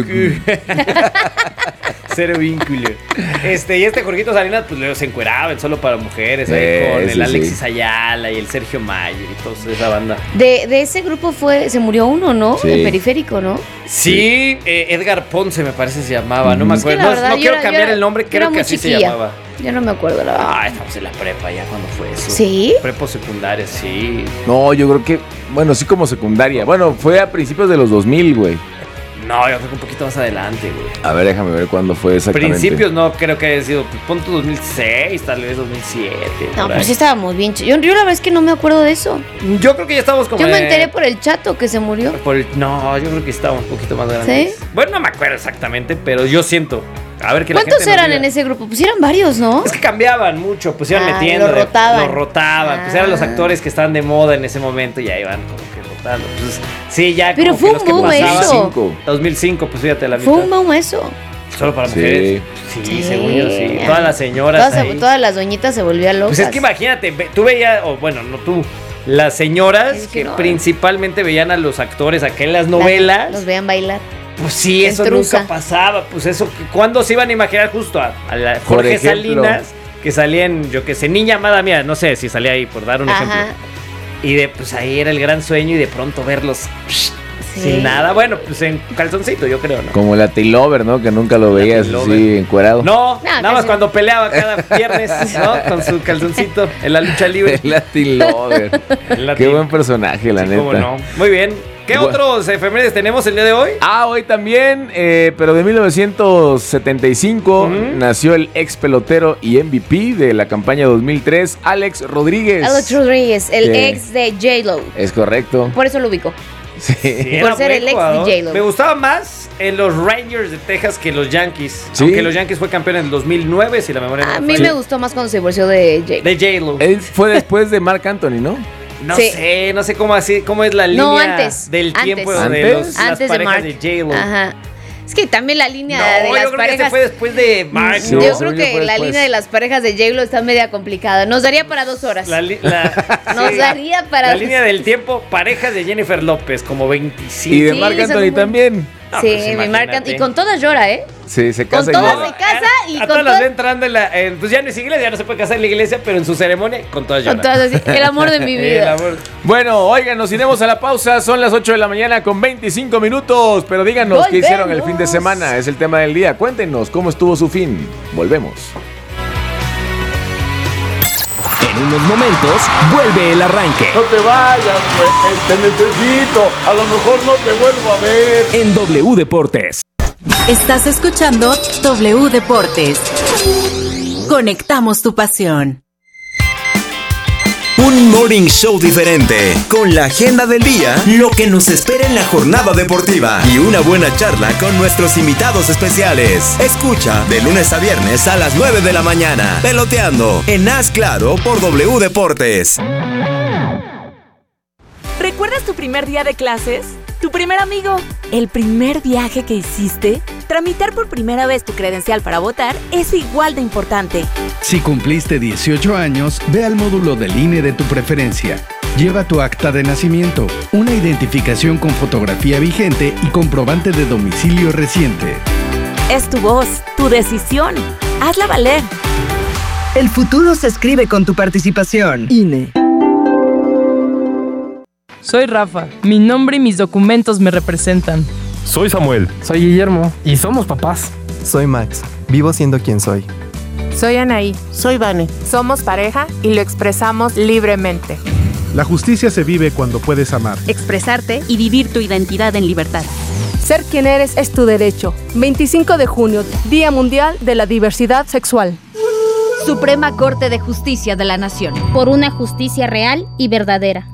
Speaker 1: Cero vínculo. Y este Jorgito Salinas, pues luego se encueraba en Solo para Mujeres, ahí con el
Speaker 2: Sí,
Speaker 1: Alexis
Speaker 2: sí.
Speaker 1: Ayala y el Sergio Mayer y toda esa banda.
Speaker 3: De ese grupo se murió uno, ¿no?
Speaker 2: Sí.
Speaker 3: El Periférico, ¿no?
Speaker 1: Sí, Edgar Ponce me parece se llamaba, no me
Speaker 3: Es que
Speaker 1: acuerdo.
Speaker 3: la verdad,
Speaker 1: No
Speaker 3: yo
Speaker 1: quiero
Speaker 3: era-
Speaker 1: cambiar
Speaker 3: yo era-
Speaker 1: el nombre,
Speaker 3: yo
Speaker 1: creo
Speaker 3: era
Speaker 1: que
Speaker 3: muy
Speaker 1: así se
Speaker 3: chiquilla.
Speaker 1: llamaba.
Speaker 3: Yo no me acuerdo, la verdad.
Speaker 1: Ah, estamos en la prepa ya cuando fue eso.
Speaker 3: ¿Sí?
Speaker 1: Prepo secundaria, sí.
Speaker 2: No, yo creo que. Bueno, sí, como secundaria. Bueno, fue a principios de los 2000, güey.
Speaker 1: No, yo creo que un poquito más adelante, güey.
Speaker 2: A ver, déjame ver cuándo fue exactamente.
Speaker 1: Principios no creo que haya sido, pues pon tu 2006, tal vez 2007.
Speaker 3: No,
Speaker 1: por
Speaker 3: pues
Speaker 1: ahí.
Speaker 3: sí estábamos bien. Yo la verdad es que no me acuerdo de eso.
Speaker 1: Yo creo que ya estamos como.
Speaker 3: Yo me enteré por el chato que se murió.
Speaker 1: No, yo creo que estábamos un poquito más grandes.
Speaker 3: ¿Sí?
Speaker 1: Bueno, no me acuerdo exactamente, pero yo siento. A ver que la
Speaker 3: ¿Cuántos
Speaker 1: gente nos
Speaker 3: eran
Speaker 1: diga.
Speaker 3: en ese grupo? Pues eran varios, ¿no?
Speaker 1: Es que cambiaban mucho, pues iban
Speaker 3: Ah,
Speaker 1: metiendo.
Speaker 3: lo rotaban.
Speaker 1: Lo rotaban. Pues eran los actores que estaban de moda en ese momento y ya iban como que rotando. Pues, sí, ya
Speaker 3: Pero
Speaker 1: como
Speaker 3: fue
Speaker 1: que
Speaker 3: un
Speaker 1: los que
Speaker 3: boom
Speaker 1: pasaban.
Speaker 3: eso.
Speaker 1: 2005, pues fíjate la
Speaker 3: Fue
Speaker 1: mitad.
Speaker 3: un boom eso.
Speaker 1: Solo para
Speaker 2: Sí.
Speaker 1: mujeres. Sí,
Speaker 3: Sí.
Speaker 1: según yo, sí. Todas las señoras ahí.
Speaker 3: Todas las doñitas se volvían locas.
Speaker 1: Pues es que imagínate, tú veías, o bueno, no tú, las señoras
Speaker 3: Es que
Speaker 1: que
Speaker 3: no,
Speaker 1: principalmente veían a los actores acá en las novelas.
Speaker 3: Los veían bailar.
Speaker 1: Pues sí,
Speaker 3: en
Speaker 1: eso
Speaker 3: trusa.
Speaker 1: nunca pasaba. Pues eso, ¿cuándo se iban a imaginar justo a la
Speaker 2: Por
Speaker 1: Jorge
Speaker 2: ejemplo.
Speaker 1: Salinas? Que salía en, yo qué sé, Niña Amada Mía, no sé si salía ahí, por dar un
Speaker 3: Ajá.
Speaker 1: ejemplo. Y pues ahí era el gran sueño y de pronto verlos
Speaker 3: Sí.
Speaker 1: sin nada. Bueno, pues en calzoncito, yo creo, ¿no?
Speaker 2: Como la T-Lover, ¿no? Que nunca lo veías
Speaker 1: T-Lover.
Speaker 2: así encuerado.
Speaker 1: No, nada más
Speaker 3: casi.
Speaker 1: cuando peleaba cada viernes, ¿no? Con su calzoncito en la lucha libre.
Speaker 2: La T-Lover.
Speaker 1: La
Speaker 2: Qué
Speaker 1: T-
Speaker 2: buen personaje, la
Speaker 1: Sí,
Speaker 2: neta.
Speaker 1: cómo no. Muy bien. ¿Qué
Speaker 2: Bueno.
Speaker 1: otros efemérides tenemos el día de hoy?
Speaker 2: Ah, hoy también, pero de 1975
Speaker 1: Ujú.
Speaker 2: nació el ex pelotero y MVP de la campaña 2003, Alex Rodríguez.
Speaker 3: Alex Rodríguez, el
Speaker 2: Sí.
Speaker 3: ex de J-Lo.
Speaker 2: Es correcto.
Speaker 3: Por eso lo ubico.
Speaker 2: Sí.
Speaker 1: Era
Speaker 3: Por ser
Speaker 1: buen
Speaker 3: el ex de
Speaker 1: jugador.
Speaker 3: J-Lo.
Speaker 1: Me gustaba más en los Rangers de Texas que los Yankees.
Speaker 2: Sí.
Speaker 1: Aunque los Yankees fue campeón en el 2009, si la memoria no
Speaker 3: A
Speaker 1: me
Speaker 3: mí
Speaker 1: falla.
Speaker 3: me gustó más cuando se divorció de J-Lo.
Speaker 1: De J-Lo.
Speaker 2: Él fue después de Marc Anthony, ¿no?
Speaker 1: No
Speaker 3: Sí.
Speaker 1: sé, no sé cómo así, cómo es la línea
Speaker 3: No, antes.
Speaker 1: del
Speaker 3: Antes.
Speaker 1: tiempo de
Speaker 2: ¿Antes?
Speaker 1: las
Speaker 3: Antes de
Speaker 1: parejas
Speaker 3: Mark.
Speaker 1: de J-Lo.
Speaker 3: Ajá. Es que también la línea
Speaker 1: No,
Speaker 3: de
Speaker 1: yo
Speaker 3: las
Speaker 1: creo que este
Speaker 3: parejas.
Speaker 1: fue después de Mark,
Speaker 2: Sí,
Speaker 1: ¿no?
Speaker 3: Yo
Speaker 2: según
Speaker 3: creo
Speaker 2: yo
Speaker 3: que
Speaker 2: fue
Speaker 3: la
Speaker 2: después.
Speaker 3: línea de las parejas de J-Lo está media complicada. Nos daría para 2 horas.
Speaker 1: Nos
Speaker 3: Nos daría para-
Speaker 1: La línea del tiempo, parejas de Jennifer López, como 25.
Speaker 2: Y de
Speaker 3: Sí,
Speaker 2: Marc
Speaker 3: esa es
Speaker 2: Anthony
Speaker 3: muy buena.
Speaker 2: también.
Speaker 1: No,
Speaker 3: Sí,
Speaker 1: pues
Speaker 3: mi
Speaker 1: imagínate.
Speaker 3: Marc Anthony. Y con todas llora, ¿eh?
Speaker 2: Sí, se
Speaker 3: Con
Speaker 2: casa y
Speaker 3: todas
Speaker 2: llora.
Speaker 3: se casa y
Speaker 1: a
Speaker 3: con
Speaker 1: todas las
Speaker 3: todas-
Speaker 1: ve entrando pues ya no es iglesia, ya no se puede casar en la iglesia, pero en su ceremonia, con todas
Speaker 3: Con
Speaker 1: lloran.
Speaker 3: todas así. El amor de mi
Speaker 1: El
Speaker 3: vida.
Speaker 1: amor.
Speaker 2: Bueno, oigan, nos iremos a la pausa. Son las 8 de la mañana con 25 minutos. Pero díganos qué hicieron el fin de semana. Es el tema del día. Cuéntenos cómo estuvo su fin. Volvemos.
Speaker 4: En unos momentos vuelve el arranque.
Speaker 2: No te vayas, güey. Te necesito. A lo mejor no te vuelvo a ver.
Speaker 4: En W Deportes.
Speaker 5: Estás escuchando W Deportes. Conectamos tu pasión.
Speaker 6: Un morning show diferente, con la agenda del día, lo que nos espera en la jornada deportiva y una buena charla con nuestros invitados especiales. Escucha de lunes a viernes a las 9 de la mañana, Peloteando en Haz Claro por W Deportes.
Speaker 7: ¿Recuerdas tu primer día de clases? ¿Tu primer amigo? ¿El primer viaje que hiciste? Tramitar por primera vez tu credencial para votar es igual de importante.
Speaker 8: Si cumpliste 18 años, ve al módulo del INE de tu preferencia. Lleva tu acta de nacimiento, una identificación con fotografía vigente y comprobante de domicilio reciente.
Speaker 7: Es tu voz, tu decisión. Hazla valer.
Speaker 9: El futuro se escribe con tu participación. INE.
Speaker 10: Soy Rafa. Mi nombre y mis documentos me representan.
Speaker 11: Soy Samuel.
Speaker 12: Soy Guillermo. Y somos papás.
Speaker 13: Soy Max. Vivo siendo quien soy.
Speaker 14: Soy Anaí.
Speaker 15: Soy Vane.
Speaker 14: Somos pareja y lo expresamos libremente.
Speaker 16: La justicia se vive cuando puedes amar,
Speaker 17: expresarte y vivir tu identidad en libertad.
Speaker 18: Ser quien eres es tu derecho. 25 de junio, Día Mundial de la Diversidad Sexual.
Speaker 17: Suprema Corte de Justicia de la Nación.
Speaker 19: Por una justicia real y verdadera.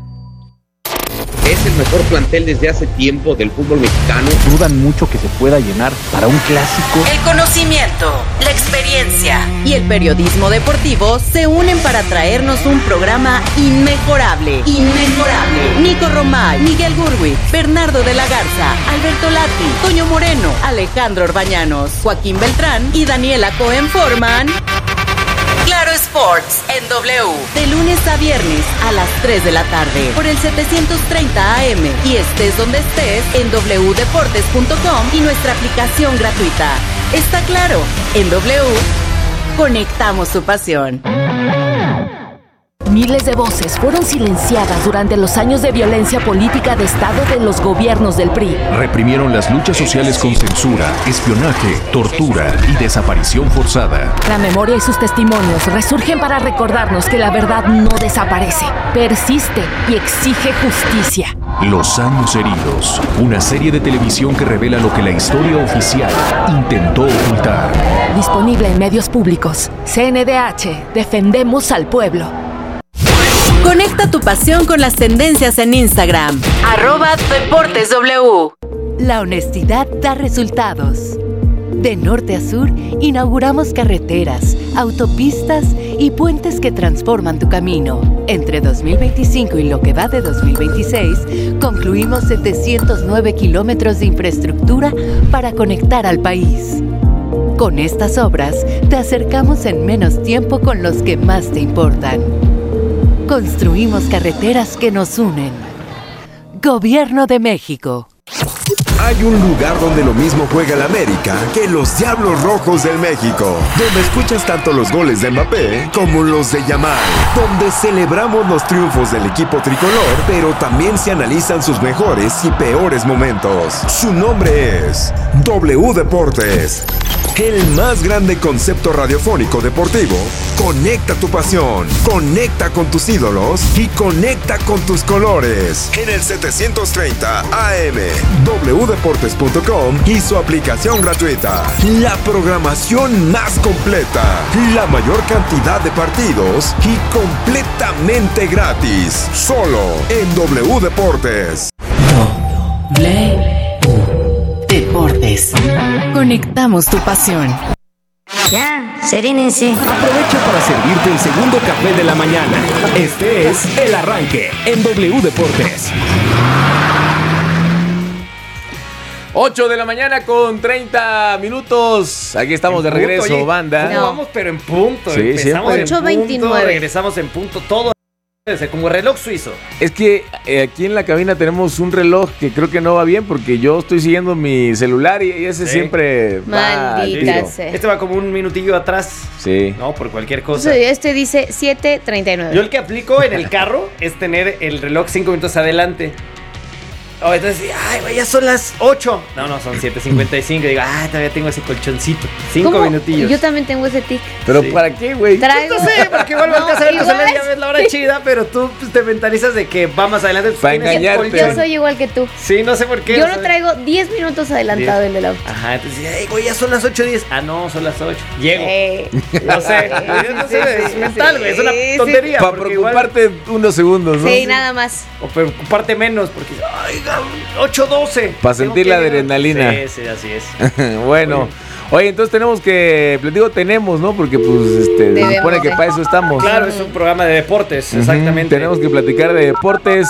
Speaker 20: Es el mejor plantel desde hace tiempo del fútbol mexicano.
Speaker 21: Dudan mucho que se pueda llenar para un clásico.
Speaker 5: El conocimiento, la experiencia y el periodismo deportivo se unen para traernos un programa inmejorable. Nico Romay, Miguel Gurwitz, Bernardo de la Garza, Alberto Lati, Toño Moreno, Alejandro Orbañanos, Joaquín Beltrán y Daniela Cohen forman Claro Sports en W, de lunes a viernes a las 3 de la tarde, por el 730 AM, y estés donde estés en wdeportes.com y nuestra aplicación gratuita. Está claro, en W, conectamos tu pasión.
Speaker 22: Miles de voces fueron silenciadas durante los años de violencia política de Estado de los gobiernos del PRI.
Speaker 23: Reprimieron las luchas sociales con censura, espionaje, tortura y desaparición forzada.
Speaker 22: La memoria y sus testimonios resurgen para recordarnos que la verdad no desaparece, persiste y exige justicia.
Speaker 23: Los años heridos, una serie de televisión que revela lo que la historia oficial intentó ocultar.
Speaker 22: Disponible en medios públicos. CNDH, defendemos al pueblo.
Speaker 5: Conecta tu pasión con las tendencias en Instagram. @DeportesW.
Speaker 22: La honestidad da resultados. De norte a sur, inauguramos carreteras, autopistas y puentes que transforman tu camino. Entre 2025 y lo que va de 2026, concluimos 709 kilómetros de infraestructura para conectar al país. Con estas obras, te acercamos en menos tiempo con los que más te importan. Construimos carreteras que nos unen. Gobierno de México.
Speaker 6: Hay un lugar donde lo mismo juega el América que los Diablos Rojos del México, donde escuchas tanto los goles de Mbappé como los de Yamal, donde celebramos los triunfos del equipo tricolor, pero también se analizan sus mejores y peores momentos. Su nombre es W Deportes. El más grande concepto radiofónico deportivo. Conecta tu pasión, conecta con tus ídolos y conecta con tus colores. En el 730 AM, wdeportes.com y su aplicación gratuita. La programación más completa, la mayor cantidad de partidos y completamente gratis. Solo en W Deportes.
Speaker 5: Deportes. Conectamos tu pasión.
Speaker 17: Ya, serénense.
Speaker 4: Aprovecha para servirte el segundo café de la mañana. Este es El Arranque en W Deportes.
Speaker 2: 8 de la mañana con 30 minutos. Aquí estamos de regreso,
Speaker 1: oye,
Speaker 2: banda.
Speaker 1: ¿cómo vamos? Pero en punto.
Speaker 2: Sí,
Speaker 1: empezamos en
Speaker 3: 8:29.
Speaker 1: punto, regresamos en punto, todo como reloj suizo.
Speaker 2: Es que aquí en la cabina tenemos un reloj que creo que no va bien porque yo estoy siguiendo mi celular y ese siempre va al
Speaker 3: Maldita
Speaker 2: tiro.
Speaker 3: sea.
Speaker 1: Este va como un minutillo atrás.
Speaker 2: Sí.
Speaker 1: No, por cualquier cosa.
Speaker 3: Este dice 7:39.
Speaker 1: Yo el que aplico en el carro es tener el reloj 5 minutos adelante. Oh, entonces, ay, güey, ya son las 8. No, son 7:55. Digo, todavía tengo ese colchoncito. 5
Speaker 3: ¿Cómo?
Speaker 1: minutillos.
Speaker 3: Yo también tengo ese tic.
Speaker 2: ¿Pero para qué, güey?
Speaker 3: Traigo.
Speaker 1: No sé, porque igual vas a ver tu
Speaker 3: igual
Speaker 1: celular y ya ves la hora chida, pero tú pues, te mentalizas de que va más adelante.
Speaker 2: Para engañarte.
Speaker 3: Yo soy igual que tú.
Speaker 1: Sí, no sé por qué.
Speaker 3: Yo lo traigo 10 minutos adelantado el del auto.
Speaker 1: Ajá, entonces, ay, güey, ya son las 8:10. No, son las 8. Llego. No sé. No sé, es mental, güey. Es una tontería.
Speaker 2: Para preocuparte unos segundos, ¿no?
Speaker 3: Sí, nada más.
Speaker 1: O preocuparte menos, porque, ay, 8-12.
Speaker 2: Para sentir la adrenalina.
Speaker 1: Sí, así es.
Speaker 2: Bueno. Oye, entonces tenemos que, les digo tenemos, ¿no? Porque pues se supone que para eso estamos.
Speaker 1: Claro, es un programa de deportes, exactamente.
Speaker 2: Tenemos que platicar de deportes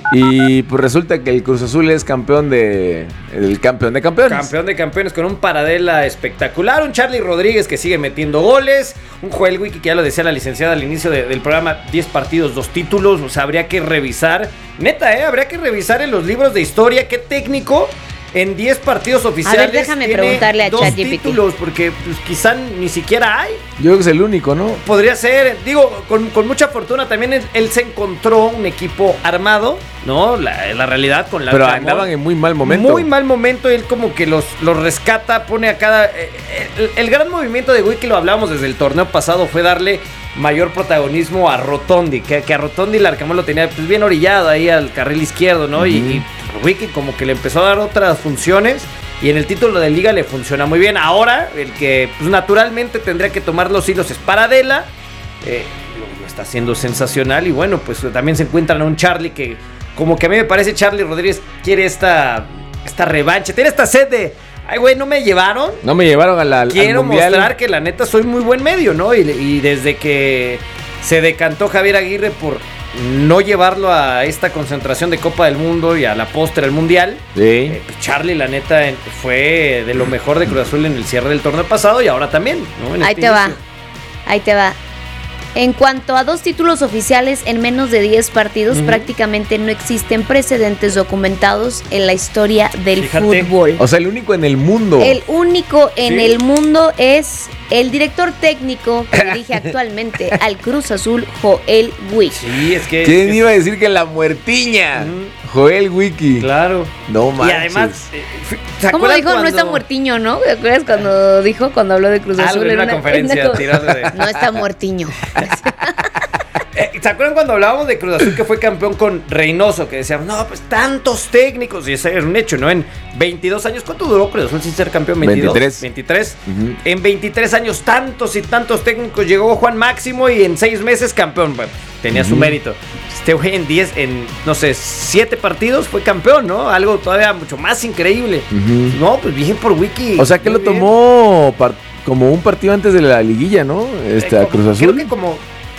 Speaker 2: y pues resulta que el Cruz Azul es campeón de campeones.
Speaker 1: Campeón de campeones con un Paradela espectacular, un Charlie Rodríguez que sigue metiendo goles, un Joel Wiki que ya lo decía la licenciada al inicio del programa, 10 partidos, 2 títulos, o sea, habría que revisar, habría que revisar en los libros de historia qué técnico en 10 partidos oficiales.
Speaker 3: A ver, déjame preguntarle a ChatGPT.
Speaker 1: 2 títulos, porque pues, quizá ni siquiera hay.
Speaker 2: Yo creo que es el único, ¿no?
Speaker 1: Podría ser, digo, con mucha fortuna también él se encontró un equipo armado, ¿no? La realidad con la...
Speaker 2: Pero andaban en muy mal momento.
Speaker 1: Muy mal momento, él como que los rescata, pone a cada... El gran movimiento de Wiki, lo hablábamos desde el torneo pasado, fue darle mayor protagonismo a Rotondi, que a Rotondi el Arcamón lo tenía pues, bien orillado ahí al carril izquierdo, ¿no? Y Wiki como que le empezó a dar otras funciones y en el título de liga le funciona muy bien. Ahora, el que pues, naturalmente tendría que tomar los hilos es Paradela, lo está haciendo sensacional y bueno, pues también se encuentran a un Charlie que como que a mí me parece Charlie Rodríguez quiere esta revancha, tiene esta sed de... Ay, güey, ¿no me llevaron?
Speaker 2: No me llevaron al
Speaker 1: Quiero
Speaker 2: mundial.
Speaker 1: mostrar que la neta soy muy buen medio, ¿no? Y desde que se decantó Javier Aguirre por no llevarlo a esta concentración de Copa del Mundo y a la postre del Mundial, pues Charlie, la neta, fue de lo mejor de Cruz Azul en el cierre del torneo pasado y ahora también, ¿no?
Speaker 3: Ahí te va. En cuanto a 2 títulos oficiales en menos de 10 partidos, prácticamente no existen precedentes documentados en la historia del fútbol.
Speaker 2: O sea, el único en el mundo.
Speaker 3: El único en el mundo es el director técnico que dirige actualmente al Cruz Azul, Joel Wiki.
Speaker 1: Sí, es que...
Speaker 2: ¿Quién iba a decir que la muertiña? Joel Wiki.
Speaker 1: Claro.
Speaker 2: No manches.
Speaker 1: Y además...
Speaker 3: ¿Cómo dijo? No está muertiño, ¿no? ¿Te acuerdas cuando habló de Cruz Azul?
Speaker 1: En una conferencia tirando de...
Speaker 3: No está muertiño.
Speaker 1: ¿Se acuerdan cuando hablábamos de Cruz Azul que fue campeón con Reynoso? Que decíamos, no, pues tantos técnicos. Y ese es un hecho, ¿no? En 22 años, ¿cuánto duró Cruz Azul sin ser campeón? 23. En 23 años, tantos y tantos técnicos. Llegó Juan Máximo y en 6 meses campeón. Bueno, tenía su mérito. Este güey en 7 partidos fue campeón, ¿no? Algo todavía mucho más increíble. No, pues bien por Wiki.
Speaker 2: O sea que lo tomó como un partido antes de la liguilla, ¿no? A Cruz Azul.
Speaker 1: Creo que como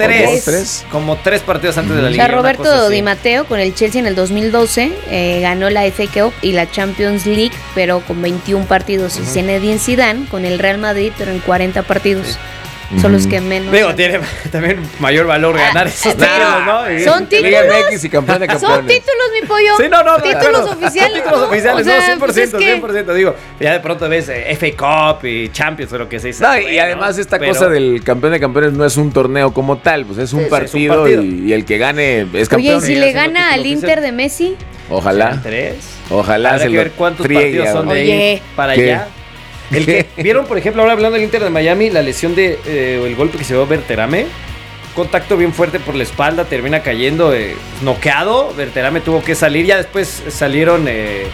Speaker 1: 3 partidos antes de la liga.
Speaker 3: O sea, Roberto Di Matteo con el Chelsea en el 2012 ganó la FA Cup y la Champions League, pero con 21 partidos. Y Zinedine Zidane con el Real Madrid, pero en 40 partidos. Son los que menos.
Speaker 1: Digo, tiene también mayor valor ganar esos títulos, ¿no?
Speaker 3: Son títulos.
Speaker 2: MX y campeón de campeones.
Speaker 3: Son títulos, mi pollo.
Speaker 1: Sí, no.
Speaker 3: Títulos oficiales.
Speaker 1: Títulos oficiales,
Speaker 3: o sea,
Speaker 1: 100%,
Speaker 3: pues es que...
Speaker 1: 100%. Digo, ya de pronto ves FA Cup y Champions o lo que se dice.
Speaker 2: No, y además esta cosa del campeón de campeones no es un torneo como tal, pues es un partido. Y el que gane es campeón.
Speaker 3: Oye, ¿y si le gana al Inter de Messi?
Speaker 2: Ojalá.
Speaker 1: 3.
Speaker 2: Ojalá.
Speaker 1: Habrá que ver cuántos partidos son de ahí para allá. El que vieron, por ejemplo, ahora hablando del Inter de Miami, la lesión el golpe que se dio a Berterame, contacto bien fuerte por la espalda, termina cayendo noqueado. Berterame tuvo que salir, ya después salieron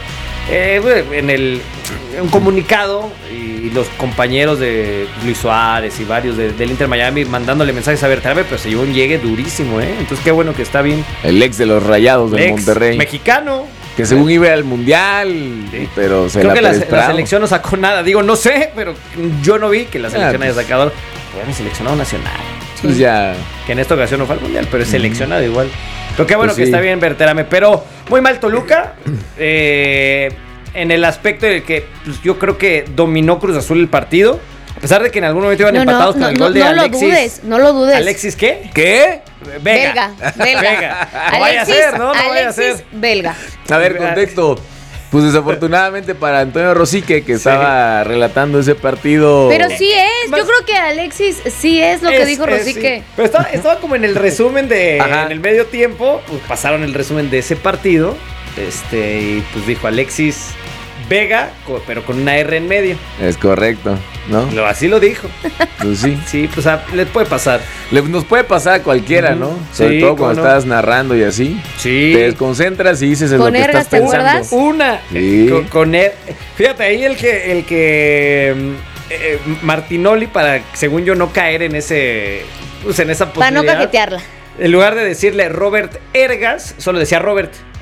Speaker 1: en un comunicado y los compañeros de Luis Suárez y varios del Inter Miami mandándole mensajes a Berterame, pero se llevó un llegue durísimo, Entonces qué bueno que está bien.
Speaker 2: El ex de los Rayados del Monterrey.
Speaker 1: Mexicano.
Speaker 2: Que según iba al mundial, pero se
Speaker 1: creo que la selección no sacó nada. Digo, no sé, pero yo no vi que la selección haya sacado. Fue mi seleccionado nacional.
Speaker 2: Pues ya.
Speaker 1: Que en esta ocasión no fue al mundial, pero es seleccionado igual. Pero qué bueno que está bien Berterame. Pero muy mal Toluca. En el aspecto de que pues, yo creo que dominó Cruz Azul el partido. A pesar de que en algún momento iban empatados con el gol de Alexis.
Speaker 3: No lo dudes.
Speaker 1: ¿Alexis qué?
Speaker 2: ¿Qué?
Speaker 3: Belga.
Speaker 1: No vaya a ser, ¿no? No vaya a ser.
Speaker 3: Belga.
Speaker 2: A ver, contexto. Pues desafortunadamente para Antonio Rosique, que estaba relatando ese partido.
Speaker 3: Pero sí es, yo creo que Alexis sí es lo que dijo Rosique.
Speaker 1: Sí. Pero estaba como en el resumen en el medio tiempo, pues pasaron el resumen de ese partido. Y pues dijo Alexis Vega, pero con una R en medio.
Speaker 2: Es correcto, ¿no?
Speaker 1: Así lo dijo.
Speaker 2: Pues sí.
Speaker 1: Sí, pues le puede pasar.
Speaker 2: Nos puede pasar a cualquiera, ¿no? Sobre todo cuando estás narrando y así.
Speaker 1: Sí.
Speaker 2: Te desconcentras y dices en lo que estás pensando.
Speaker 1: Una.
Speaker 2: Sí.
Speaker 1: Con él. Fíjate, ahí el que Martinoli, para, según yo, no caer en ese... Pues en esa posibilidad.
Speaker 3: Para no cajetearla.
Speaker 1: En lugar de decirle Robert Ergas, solo decía Robert.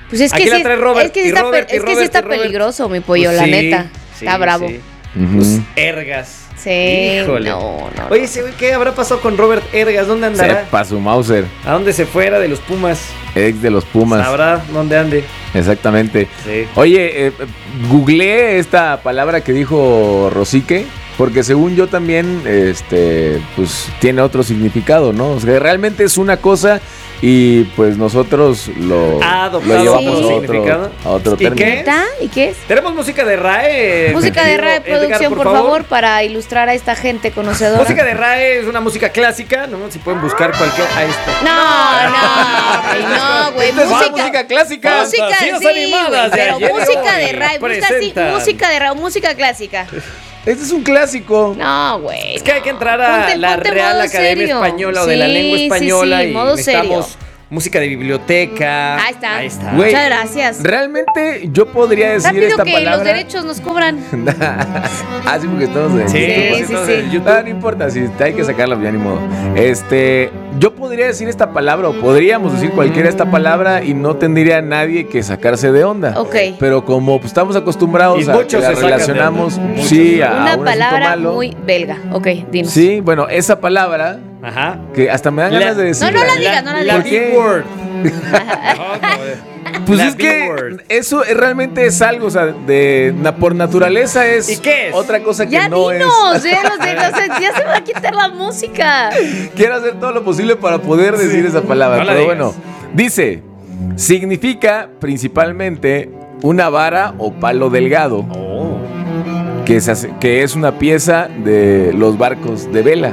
Speaker 3: Pues es que
Speaker 1: Aquí
Speaker 3: sí,
Speaker 1: la trae Robert,
Speaker 3: es que sí
Speaker 1: y
Speaker 3: está,
Speaker 1: Robert, y
Speaker 3: es que sí
Speaker 1: Robert,
Speaker 3: está
Speaker 1: y Robert.
Speaker 3: peligroso, mi pollo,
Speaker 1: Pues
Speaker 3: la
Speaker 1: sí,
Speaker 3: neta.
Speaker 1: sí,
Speaker 3: Está bravo.
Speaker 1: sí.
Speaker 2: Ujú.
Speaker 1: Ergas.
Speaker 3: Sí,
Speaker 1: Híjole.
Speaker 3: no.
Speaker 1: Oye, ese güey, ¿qué habrá pasado con Robert Ergas? ¿Dónde andará?
Speaker 2: Sepa su Mauser,
Speaker 1: ¿A dónde se fuera de los Pumas?
Speaker 2: ex de los Pumas.
Speaker 1: ¿Sabrá dónde ande?
Speaker 2: Exactamente.
Speaker 1: Sí.
Speaker 2: Oye, googleé esta palabra que dijo Rosique, porque según yo también, pues tiene otro significado, ¿no? O sea, realmente es una cosa y pues nosotros lo
Speaker 1: adoptado
Speaker 2: llevamos
Speaker 3: otro
Speaker 1: significado.
Speaker 2: a otro
Speaker 1: ¿Y
Speaker 2: término.
Speaker 1: qué?
Speaker 3: ¿Neta? ¿Y qué es?
Speaker 1: Tenemos música de RAE.
Speaker 3: Música de RAE,
Speaker 1: Edgar,
Speaker 3: producción, por favor, para ilustrar a esta gente conocedora.
Speaker 1: Música de RAE es una música clásica, ¿no? Si pueden buscar cualquier. Ahí está.
Speaker 3: No, güey.
Speaker 2: Esta es música clásica.
Speaker 1: Fantasías
Speaker 3: Sí,
Speaker 1: animadas de
Speaker 3: pero
Speaker 1: ayer y
Speaker 3: música
Speaker 1: hoy
Speaker 3: de RAE. Busca así,
Speaker 1: presentan.
Speaker 3: música de RAE, música clásica.
Speaker 2: Este es un clásico.
Speaker 3: No, güey.
Speaker 1: Es que hay que entrar a
Speaker 3: Ponte
Speaker 1: la Real
Speaker 3: modo
Speaker 1: Academia
Speaker 3: serio.
Speaker 1: Española o de la
Speaker 3: Sí,
Speaker 1: lengua
Speaker 3: sí,
Speaker 1: española
Speaker 3: sí,
Speaker 1: y
Speaker 3: modo
Speaker 1: necesitamos
Speaker 3: serio.
Speaker 1: música de biblioteca.
Speaker 3: Ahí está.
Speaker 1: Ahí está.
Speaker 2: Güey,
Speaker 3: Muchas gracias.
Speaker 2: Realmente yo podría decir
Speaker 3: Rápido
Speaker 2: esta
Speaker 3: que
Speaker 2: palabra.
Speaker 3: los derechos nos cobran.
Speaker 2: Ah, sí, porque estamos en
Speaker 1: Sí,
Speaker 3: Sí,
Speaker 1: estamos
Speaker 3: sí,
Speaker 1: en
Speaker 3: sí.
Speaker 1: YouTube.
Speaker 2: Ah, no importa, si hay que sacarla, ya ni modo. Yo podría decir esta palabra, o podríamos decir cualquiera esta palabra, y no tendría nadie que sacarse de onda.
Speaker 3: Ok.
Speaker 2: Pero como pues, estamos acostumbrados
Speaker 1: Y
Speaker 2: a
Speaker 1: muchos
Speaker 2: que la
Speaker 1: se sacan de
Speaker 2: relacionamos,
Speaker 1: onda. Muchos.
Speaker 2: sí, a
Speaker 3: Una
Speaker 2: un asunto
Speaker 3: palabra
Speaker 2: malo.
Speaker 3: muy belga. Ok, dinos.
Speaker 2: Sí, bueno, esa palabra,
Speaker 1: Ajá.
Speaker 2: que hasta me dan ganas de decir.
Speaker 3: No la digas, no la
Speaker 1: La
Speaker 3: digas.
Speaker 2: ¿Por qué?
Speaker 1: B-word.
Speaker 2: Pues
Speaker 1: La
Speaker 2: es que
Speaker 1: B-word.
Speaker 2: eso realmente es algo, o sea, por naturaleza es,
Speaker 1: ¿Y qué es?
Speaker 2: otra cosa que
Speaker 3: Ya
Speaker 2: no
Speaker 3: dinos, ya se va a quitar la música.
Speaker 2: Quiero hacer todo lo posible para poder decir esa palabra,
Speaker 1: no la
Speaker 2: pero
Speaker 1: digas.
Speaker 2: bueno, dice, significa principalmente una vara o palo delgado, que es una pieza de los barcos de vela.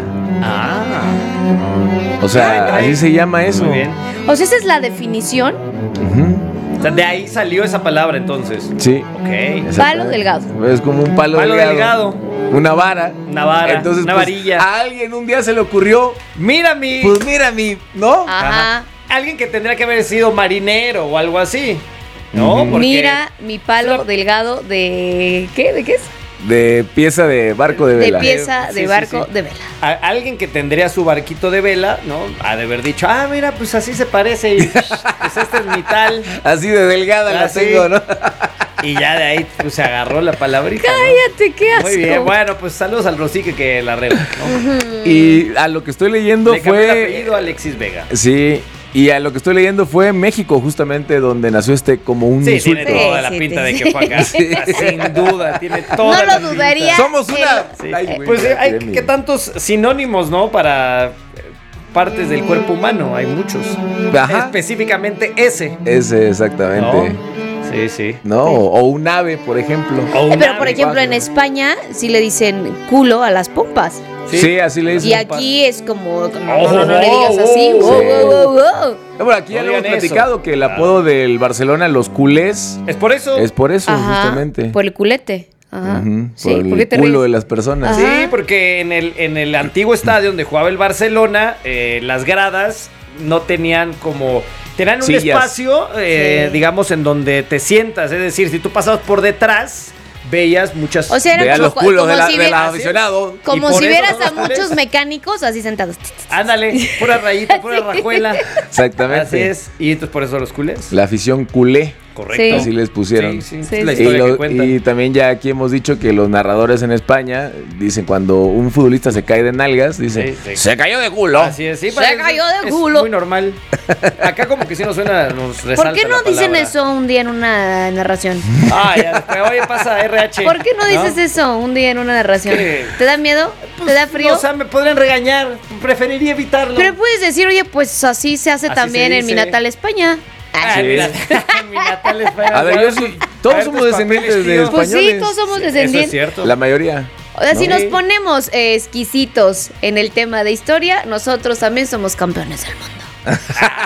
Speaker 2: O sea,
Speaker 1: Ay,
Speaker 2: así se llama eso.
Speaker 1: Muy bien.
Speaker 3: O sea, esa es la definición.
Speaker 2: Ujú.
Speaker 1: O sea, de ahí salió esa palabra entonces.
Speaker 2: Sí.
Speaker 1: Ok.
Speaker 2: Exactamente.
Speaker 3: Palo delgado.
Speaker 2: Es como un palo delgado. Una vara.
Speaker 1: Una vara.
Speaker 2: Entonces,
Speaker 1: una
Speaker 2: pues,
Speaker 1: varilla.
Speaker 2: a alguien un día se le ocurrió,
Speaker 1: Mira mi.
Speaker 2: pues mira ¿no?
Speaker 3: Ajá.
Speaker 1: Alguien que tendría que haber sido marinero o algo así. ¿No?
Speaker 2: Ujú.
Speaker 1: Porque
Speaker 3: Mira mi palo delgado de... ¿Qué? ¿De qué es?
Speaker 2: De pieza de barco de
Speaker 3: De
Speaker 2: vela.
Speaker 3: pieza de
Speaker 1: Sí,
Speaker 3: barco
Speaker 1: sí.
Speaker 3: de vela.
Speaker 1: Alguien que tendría su barquito de vela, ¿no? Ha de haber dicho, mira, pues así se parece y pues este es mi tal.
Speaker 2: Así de delgada la
Speaker 1: Así.
Speaker 2: tengo, ¿no?
Speaker 1: Y ya de ahí pues, se agarró la palabrita. ¿no?
Speaker 3: Cállate, qué asco.
Speaker 1: Muy bien, bueno, pues saludos al Rosique que la arregla, ¿no?
Speaker 2: Y a lo que estoy leyendo
Speaker 1: Le cambió el
Speaker 2: fue...
Speaker 1: apellido a Alexis Vega.
Speaker 2: Sí, y a lo que estoy leyendo fue México, justamente donde nació como un
Speaker 1: Sí,
Speaker 2: insulto.
Speaker 1: tiene toda la
Speaker 3: Sí,
Speaker 1: pinta
Speaker 3: sí,
Speaker 1: de
Speaker 3: sí.
Speaker 1: que fue acá. Sin duda, tiene toda
Speaker 3: No
Speaker 1: la
Speaker 3: lo dudaría.
Speaker 1: pinta.
Speaker 2: Somos una...
Speaker 1: Sí.
Speaker 2: Ay, güey,
Speaker 1: Pues
Speaker 2: ya
Speaker 1: hay
Speaker 2: tiré mi-
Speaker 1: que tantos sinónimos, ¿no? Para partes del cuerpo humano, hay muchos.
Speaker 2: Ajá.
Speaker 1: Específicamente ese.
Speaker 2: Ese, exactamente.
Speaker 1: Sí, sí.
Speaker 2: ¿No? O un ave, por ejemplo.
Speaker 3: Pero por ejemplo en España sí le dicen culo a las pompas.
Speaker 2: Sí, así le dicen.
Speaker 3: Y aquí es como no le digas así.
Speaker 2: Sí.
Speaker 3: Wow, wow, wow.
Speaker 2: No, bueno, aquí ya
Speaker 1: No
Speaker 2: lo hemos
Speaker 1: digan eso.
Speaker 2: platicado que el apodo del Barcelona, los culés,
Speaker 1: Es por eso.
Speaker 2: es por eso,
Speaker 3: Ajá,
Speaker 2: justamente.
Speaker 3: por el culete. Ajá.
Speaker 2: Ujú,
Speaker 3: Sí,
Speaker 2: por
Speaker 3: ¿por qué
Speaker 2: el
Speaker 3: te
Speaker 2: culo
Speaker 3: ríes?
Speaker 2: de las personas.
Speaker 1: Sí,
Speaker 3: Ajá.
Speaker 1: porque en el antiguo estadio donde jugaba el Barcelona, las gradas no tenían como... Tenían un
Speaker 2: Sillas.
Speaker 1: espacio,
Speaker 3: Sí.
Speaker 1: digamos, en donde te sientas. Es decir, si tú pasabas por detrás, veías muchas...
Speaker 3: O sea, era
Speaker 2: Vean
Speaker 3: como,
Speaker 2: los culos
Speaker 3: como
Speaker 2: de
Speaker 3: si,
Speaker 2: del
Speaker 3: viera-
Speaker 2: aficionado.
Speaker 3: como
Speaker 1: Y por
Speaker 3: si
Speaker 1: eso
Speaker 3: vieras
Speaker 1: son
Speaker 3: a
Speaker 1: los culés.
Speaker 3: muchos mecánicos así sentados.
Speaker 1: Ándale, pura rayita, pura rajuela.
Speaker 2: Exactamente.
Speaker 1: Así es. Y entonces por eso los culés.
Speaker 2: La afición culé.
Speaker 1: Correcto.
Speaker 3: Sí.
Speaker 2: Así les pusieron.
Speaker 1: Sí,
Speaker 3: Sí,
Speaker 1: es la
Speaker 3: sí.
Speaker 1: historia que cuentan.
Speaker 2: Y también ya aquí hemos dicho que los narradores en España dicen cuando un futbolista se cae de nalgas, dicen,
Speaker 1: Sí, sí.
Speaker 2: se cayó de culo.
Speaker 1: Así es, sí.
Speaker 3: Se
Speaker 1: pero
Speaker 3: cayó de
Speaker 1: es
Speaker 3: culo.
Speaker 1: muy normal. Acá como que sí nos suena, nos resalta
Speaker 3: ¿Por qué no
Speaker 1: la
Speaker 3: dicen
Speaker 1: palabra.
Speaker 3: eso un día en una narración?
Speaker 1: Ya después, oye, pasa RH.
Speaker 3: ¿Por qué no dices eso un día en una narración?
Speaker 1: ¿Qué?
Speaker 3: ¿Te da miedo? ¿Te da frío?
Speaker 1: No, o sea, me podrían regañar. Preferiría evitarlo.
Speaker 3: Pero puedes decir, oye, pues así se hace
Speaker 1: Así
Speaker 3: también
Speaker 1: se
Speaker 3: en mi
Speaker 1: dice.
Speaker 3: natal España.
Speaker 1: Ah,
Speaker 2: Sí.
Speaker 1: mira, mi natal España.
Speaker 2: A ver, yo sí, todos somos
Speaker 1: tus
Speaker 2: descendientes
Speaker 1: papeles,
Speaker 2: de
Speaker 1: tío.
Speaker 2: españoles.
Speaker 3: Pues sí, todos somos
Speaker 1: Eso es
Speaker 3: descendientes.
Speaker 1: cierto.
Speaker 2: La mayoría.
Speaker 3: O sea, si
Speaker 2: ¿no?
Speaker 3: nos ponemos exquisitos en el tema de historia, nosotros también somos campeones del mundo.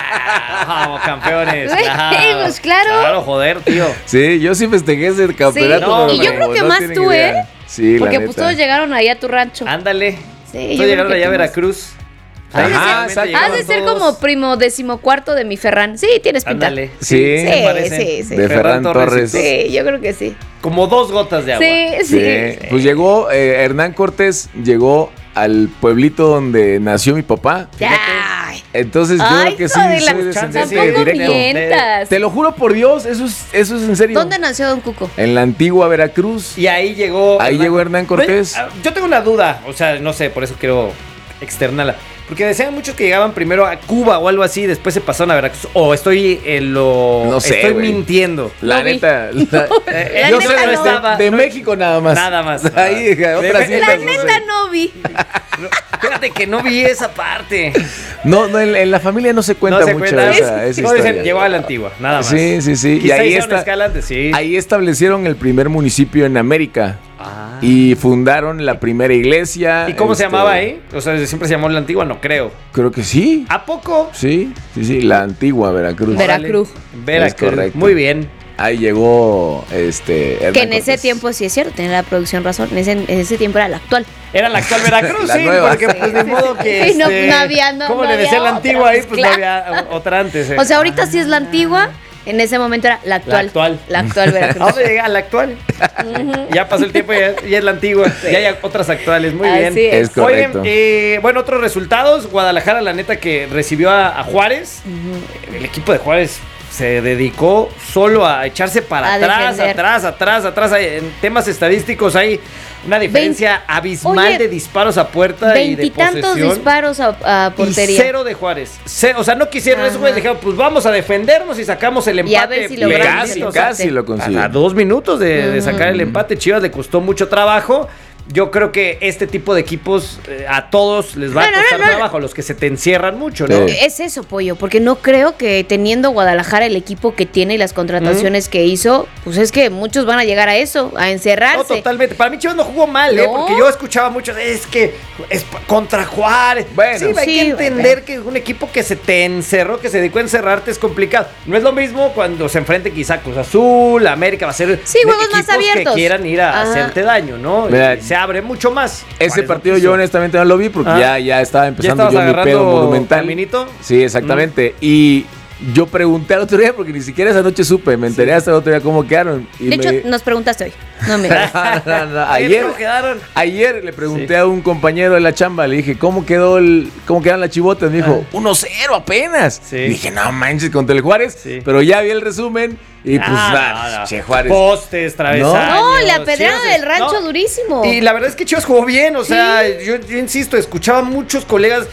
Speaker 1: Vamos, campeones.
Speaker 3: Güey, pues claro.
Speaker 1: Claro, joder, tío.
Speaker 2: Sí, yo sí festejé ese campeonato.
Speaker 1: no,
Speaker 2: pero
Speaker 3: y yo creo que
Speaker 2: no
Speaker 3: más
Speaker 2: tienen
Speaker 3: tú,
Speaker 2: idea.
Speaker 3: ¿eh?
Speaker 2: Sí,
Speaker 3: Porque
Speaker 2: la
Speaker 3: pues
Speaker 2: neta.
Speaker 3: todos llegaron ahí a tu rancho.
Speaker 1: Ándale.
Speaker 3: Sí,
Speaker 1: Todos
Speaker 3: yo
Speaker 1: llegaron
Speaker 3: creo que
Speaker 1: allá a
Speaker 3: tú más.
Speaker 1: Veracruz.
Speaker 2: Ajá,
Speaker 1: Realmente
Speaker 2: exacto.
Speaker 1: llegaron
Speaker 3: Has de ser
Speaker 1: todos.
Speaker 3: como primo 14º de mi Ferran. Sí, tienes pinta.
Speaker 1: Ándale.
Speaker 2: Sí,
Speaker 1: me parece.
Speaker 3: sí, sí.
Speaker 2: De Ferran Torres.
Speaker 3: Sí, yo creo que sí.
Speaker 1: Como 2 gotas de agua.
Speaker 3: Sí,
Speaker 2: Sí,
Speaker 3: sí.
Speaker 2: pues llegó, Hernán Cortés llegó al pueblito donde nació mi papá.
Speaker 3: Ay,
Speaker 2: Entonces yo creo que sí soy descendiente directo. Te lo juro por Dios, eso es en serio.
Speaker 3: ¿Dónde nació Don Cuco?
Speaker 2: En la antigua Veracruz.
Speaker 1: Y ahí llegó
Speaker 2: Hernán Cortés.
Speaker 1: Yo tengo una duda, o sea, no sé, por eso quiero externarla. Porque decían muchos que llegaban primero a Cuba o algo así, después se pasaron a Veracruz. O estoy en lo...
Speaker 2: No sé,
Speaker 1: estoy
Speaker 2: güey.
Speaker 1: mintiendo.
Speaker 2: La neta.
Speaker 1: Yo sé
Speaker 2: de México nada más.
Speaker 1: Nada más.
Speaker 2: Ahí, otras
Speaker 3: La neta no vi.
Speaker 1: Fíjate que no vi esa parte.
Speaker 2: No, en la familia no se cuenta mucho esa historia.
Speaker 1: Dicen, llegó a la antigua, nada más.
Speaker 2: Sí.
Speaker 1: Quizá
Speaker 2: y ahí ahí establecieron el primer municipio en América. Y fundaron la primera iglesia.
Speaker 1: ¿Y cómo se llamaba ahí? O sea, ¿siempre se llamó la antigua? No creo.
Speaker 2: Creo que sí.
Speaker 1: ¿A poco?
Speaker 2: Sí, la antigua Veracruz.
Speaker 3: Veracruz.
Speaker 2: Es correcto.
Speaker 1: Muy bien.
Speaker 2: Ahí llegó Hernán
Speaker 3: que en ese
Speaker 2: Cortés.
Speaker 3: tiempo sí es cierto, tiene la producción razón. En ese tiempo era la actual.
Speaker 1: Era la actual Veracruz,
Speaker 2: La
Speaker 1: sí,
Speaker 2: nueva.
Speaker 1: porque pues de modo que
Speaker 3: Sí, no había,
Speaker 1: ¿cómo
Speaker 3: no
Speaker 1: le decía
Speaker 3: había
Speaker 1: la antigua
Speaker 3: otra,
Speaker 1: ahí? Pues
Speaker 3: claro.
Speaker 1: no había otra antes.
Speaker 3: O sea, ahorita sí es la antigua, en ese momento era la actual. La actual Veracruz.
Speaker 1: ¿A dónde llega la actual? Ya pasó el tiempo, ya es la antigua. Ya hay otras actuales, muy bien.
Speaker 3: Así
Speaker 2: es correcto.
Speaker 1: Oigan, bueno, otros resultados. Guadalajara, la neta, que recibió a Juárez. El equipo de Juárez se dedicó solo a echarse para atrás. En temas estadísticos hay una diferencia abismal de disparos a puerta y de posesión.
Speaker 3: 20 disparos a portería.
Speaker 1: Y 0 de Juárez. O sea, no quisieron eso, güey. Dijeron, pues vamos a defendernos y sacamos el empate.
Speaker 3: Y a ver si logramos
Speaker 2: casi lo consiguió.
Speaker 1: A 2 minutos de sacar el empate. Chivas le costó mucho trabajo. Yo creo que este tipo de equipos a todos les va a costar trabajo, a los que se te encierran mucho, ¿no?
Speaker 3: Es eso, Pollo, porque no creo que teniendo Guadalajara el equipo que tiene y las contrataciones que hizo, pues es que muchos van a llegar a eso, a encerrarse.
Speaker 1: No, totalmente. Para mí Chivas no jugó mal, porque yo escuchaba mucho, es que es contra Juárez. Bueno, sí, hay que entender que un equipo que se te encerró, que se dedicó a encerrarte es complicado. No es lo mismo cuando se enfrente quizá Cruz Azul, América, va a ser
Speaker 3: juegos más abiertos.
Speaker 1: Que quieran ir a hacerte daño, ¿no? Se abre mucho más.
Speaker 2: Ese partido yo honestamente no lo vi porque ya estaba empezando yo mi pedo monumental.
Speaker 1: ¿Caminito?
Speaker 2: Sí, exactamente. Y yo pregunté al otro día porque ni siquiera esa noche supe, me enteré hasta el otro día cómo quedaron. Y
Speaker 3: de hecho, nos preguntaste hoy. No me
Speaker 2: Ayer le pregunté a un compañero de la chamba, le dije, ¿cómo quedaron las chivotas? Me dijo, 1-0 apenas. Sí. Y dije, no manches, contra el Juárez. Sí. Pero ya vi el resumen y pues Che, Juárez.
Speaker 1: Postes, travesaños.
Speaker 3: No, la pedrada del rancho durísimo.
Speaker 1: Y la verdad es que Chivas jugó bien, o sea, yo insisto, escuchaba muchos colegas,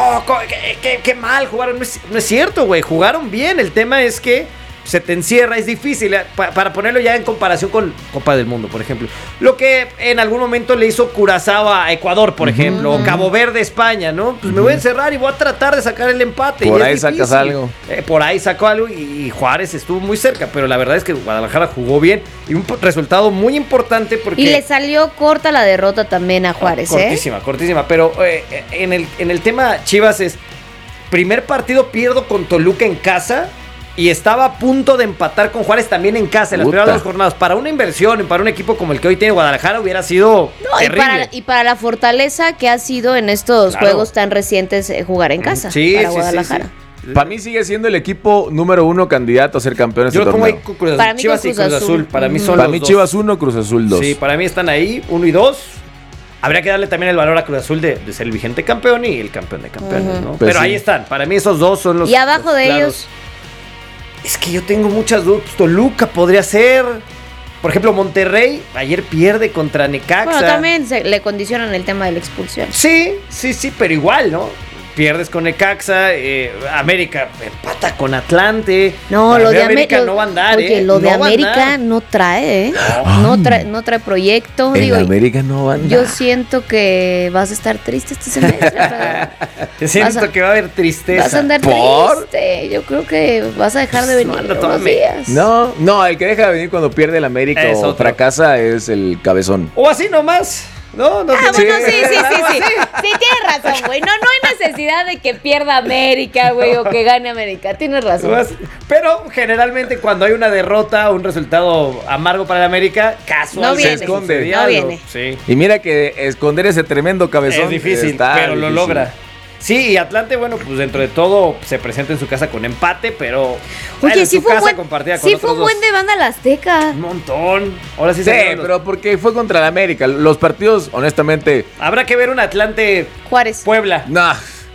Speaker 1: qué mal jugaron. No es cierto, güey, jugaron bien. El tema es que se te encierra, es difícil. Para ponerlo ya en comparación con Copa del Mundo, por ejemplo. Lo que en algún momento le hizo Curazao a Ecuador, por ejemplo, o Cabo Verde, España, ¿no? Pues me voy a encerrar y voy a tratar de sacar el empate.
Speaker 2: Por ahí sacas algo.
Speaker 1: Por ahí sacó algo y Juárez estuvo muy cerca, pero la verdad es que Guadalajara jugó bien y un resultado muy importante porque...
Speaker 3: Y le salió corta la derrota también a Juárez,
Speaker 1: cortísima, pero en el tema Chivas es, primer partido pierdo con Toluca en casa y estaba a punto de empatar con Juárez también en casa en las primeras 2 jornadas. Para una inversión y para un equipo como el que hoy tiene Guadalajara hubiera sido terrible.
Speaker 3: Y para la fortaleza que ha sido en estos juegos tan recientes jugar en casa para Guadalajara.
Speaker 2: Para mí sigue siendo el equipo número 1 candidato a ser campeón de este torneo.
Speaker 1: Yo lo pongo ahí para Chivas y Cruz Azul. Para mí son
Speaker 2: los dos. Chivas 1, Cruz Azul 2.
Speaker 1: Sí, para mí están ahí 1 y 2. Habría que darle también el valor a Cruz Azul de ser el vigente campeón y el campeón de campeones, ¿no? Pues pero ahí están. Para mí esos dos son los...
Speaker 3: Y abajo de ellos...
Speaker 1: Es que yo tengo muchas dudas. Toluca podría ser. Por ejemplo, Monterrey ayer pierde contra Necaxa.
Speaker 3: Bueno, también le condicionan el tema de la expulsión.
Speaker 1: Sí, pero igual, ¿no? Pierdes con Necaxa, América empata con Atlante.
Speaker 3: No, lo de
Speaker 1: América no va a andar,
Speaker 3: Oye, lo de América no trae, no trae proyecto.
Speaker 2: En América no va a andar.
Speaker 3: Yo siento que vas a estar triste este semestre.
Speaker 1: Siento que va a haber tristeza.
Speaker 3: Vas a andar triste. Yo creo que vas a dejar de venir unos días.
Speaker 2: No, el que deja de venir cuando pierde el América o fracasa es el cabezón.
Speaker 1: O así nomás. No,
Speaker 3: bueno, sí. Sí, tienes razón, güey. No hay necesidad de que pierda América, güey, o que gane América. Tienes razón.
Speaker 1: Pero generalmente cuando hay una derrota, un resultado amargo para el América, casualmente
Speaker 2: se esconde.
Speaker 3: No viene.
Speaker 1: Sí.
Speaker 2: Y mira que esconder ese tremendo cabezón
Speaker 1: es difícil, pero lo logra. Sí, y Atlante, bueno, pues dentro de todo se presenta en su casa con empate, pero
Speaker 3: oye, sí fue un buen de banda la Azteca.
Speaker 1: Un montón. Ahora sí
Speaker 2: pero porque fue contra la América. Los partidos, honestamente...
Speaker 1: Habrá que ver un Atlante
Speaker 3: Juárez
Speaker 1: Puebla.
Speaker 2: No.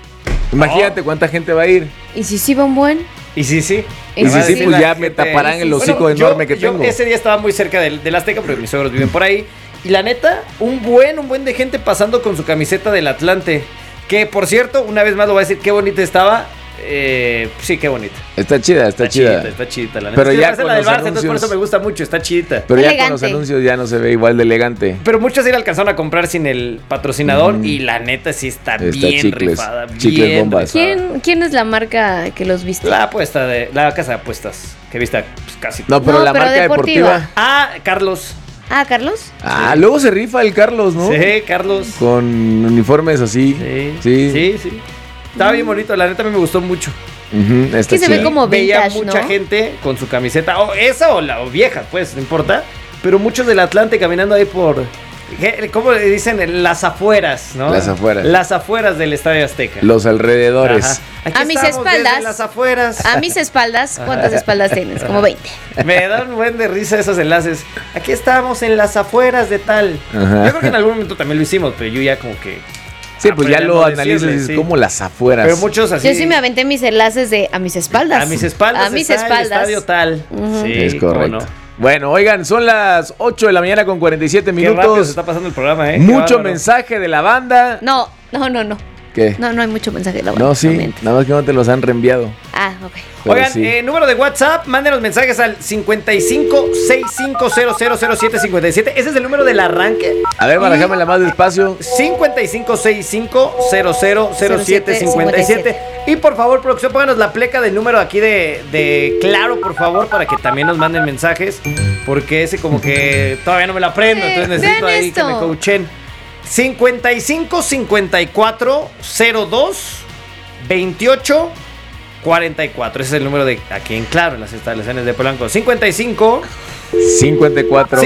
Speaker 2: Imagínate cuánta gente va a ir.
Speaker 3: ¿Y si sí va un buen?
Speaker 1: Y sí.
Speaker 2: Y si sí, pues ya me taparán el hocico enorme que tengo.
Speaker 1: Yo ese día estaba muy cerca del Azteca, porque mis suegros viven por ahí. Y la neta, un buen de gente pasando con su camiseta del Atlante. Que, por cierto, una vez más lo voy a decir, qué bonita estaba. Sí, qué bonita.
Speaker 2: Está chida.
Speaker 1: Está chidita, la neta.
Speaker 2: Pero ya con
Speaker 1: la del
Speaker 2: los
Speaker 1: Barça, entonces por
Speaker 2: anuncios,
Speaker 1: eso me gusta mucho, está chidita.
Speaker 2: pero ya con los anuncios ya no se ve igual de elegante.
Speaker 1: Pero muchos sí la alcanzaron a comprar sin el patrocinador y la neta sí está bien
Speaker 2: chicles,
Speaker 1: rifada.
Speaker 2: chicles
Speaker 1: bien
Speaker 2: bombas.
Speaker 1: rifada.
Speaker 3: ¿Quién es la marca que los viste?
Speaker 1: La apuesta de la casa de apuestas que viste pues, casi.
Speaker 2: No, pero la marca deportiva.
Speaker 1: Carlos.
Speaker 3: ¿Carlos?
Speaker 2: Luego se rifa el Carlos, ¿no?
Speaker 1: Sí, Carlos.
Speaker 2: Con uniformes así.
Speaker 1: Sí. Estaba bien bonito, la neta a mí me gustó mucho.
Speaker 3: Es que se ve como vintage,
Speaker 1: veía mucha
Speaker 3: ¿no?
Speaker 1: gente con su camiseta, o esa o vieja, pues, no importa. Pero muchos del Atlante caminando ahí por, ¿cómo le dicen? Las afueras, ¿no?
Speaker 2: Las afueras.
Speaker 1: Las afueras del Estadio Azteca.
Speaker 2: Los alrededores.
Speaker 3: A mis espaldas.
Speaker 1: Las afueras.
Speaker 3: A mis espaldas, ¿cuántas espaldas tienes? Como 20.
Speaker 1: Me dan un buen de risa esos enlaces. Aquí estamos en las afueras de tal.
Speaker 2: Ajá.
Speaker 1: Yo creo que en algún momento también lo hicimos, pero yo ya como que...
Speaker 2: Sí, pues ya lo analizas y es como las afueras.
Speaker 1: Pero muchos así.
Speaker 3: Yo sí me aventé mis enlaces de a mis espaldas.
Speaker 1: A mis espaldas.
Speaker 3: A mis espaldas.
Speaker 1: El estadio tal.
Speaker 3: Sí,
Speaker 2: es correcto. Bueno, oigan, son las 8 de la mañana con 47 minutos.
Speaker 1: Qué rápido se está pasando el programa,
Speaker 2: Mucho mensaje de la banda.
Speaker 3: No.
Speaker 2: ¿Qué?
Speaker 3: No hay mucho mensaje de la banda.
Speaker 2: No, sí, nada más que no te los han reenviado.
Speaker 3: Ok.
Speaker 2: Pero
Speaker 1: oigan,
Speaker 2: sí.
Speaker 1: Número de WhatsApp, mándenos mensajes al 5565000757. Ese es el número del arranque.
Speaker 2: A ver, barajámela más despacio.
Speaker 1: 5565000757. Y por favor, producción, pónganos la pleca del número aquí de Claro, por favor, para que también nos manden mensajes. Porque ese como que todavía no me la aprendo, entonces necesito ahí que me coachen. 55 54 02 28 44. Ese es el número de aquí en Claro, en las instalaciones de Polanco. 55
Speaker 2: 54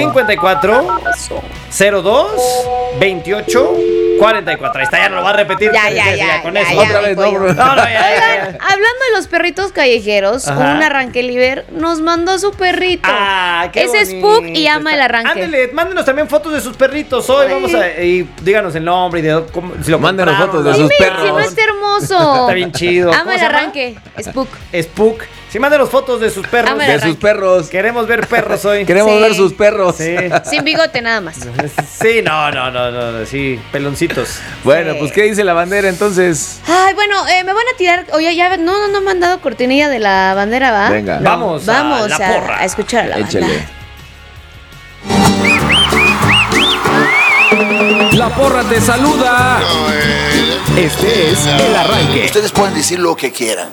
Speaker 1: 02 28 44. Ahí está, ya no lo va a repetir.
Speaker 3: Ya,
Speaker 1: con eso.
Speaker 2: Otra vez, no, bro.
Speaker 3: Oigan, hablando de los perritos callejeros, un arranque liber nos mandó su perrito.
Speaker 1: Qué
Speaker 3: Ese es Spook y ama el arranque.
Speaker 1: Ándale, mándenos también fotos de sus perritos hoy. Vamos y díganos el nombre y de cómo, si lo
Speaker 2: mándenos
Speaker 1: compraron,
Speaker 2: fotos de sus perros.
Speaker 3: Si no está hermoso.
Speaker 1: Está bien chido.
Speaker 3: Ama el arranque.
Speaker 1: Spook. Sí, mándenos fotos de sus perros.
Speaker 3: De
Speaker 2: sus perros.
Speaker 1: Queremos ver perros hoy.
Speaker 2: Queremos ver sus perros.
Speaker 1: Sí.
Speaker 3: Sin bigote nada más.
Speaker 1: Sí, no. Sí, peloncitos.
Speaker 2: Bueno, pues ¿qué dice la bandera entonces?
Speaker 3: Ay, bueno, me van a tirar. Oye, ya no me han dado cortinilla de la bandera, ¿va?
Speaker 2: Venga.
Speaker 3: No,
Speaker 1: vamos a la porra.
Speaker 3: A escuchar a la
Speaker 2: Échale.
Speaker 3: banda.
Speaker 4: La porra te saluda. Este es el arranque.
Speaker 8: Ustedes pueden decir lo que quieran.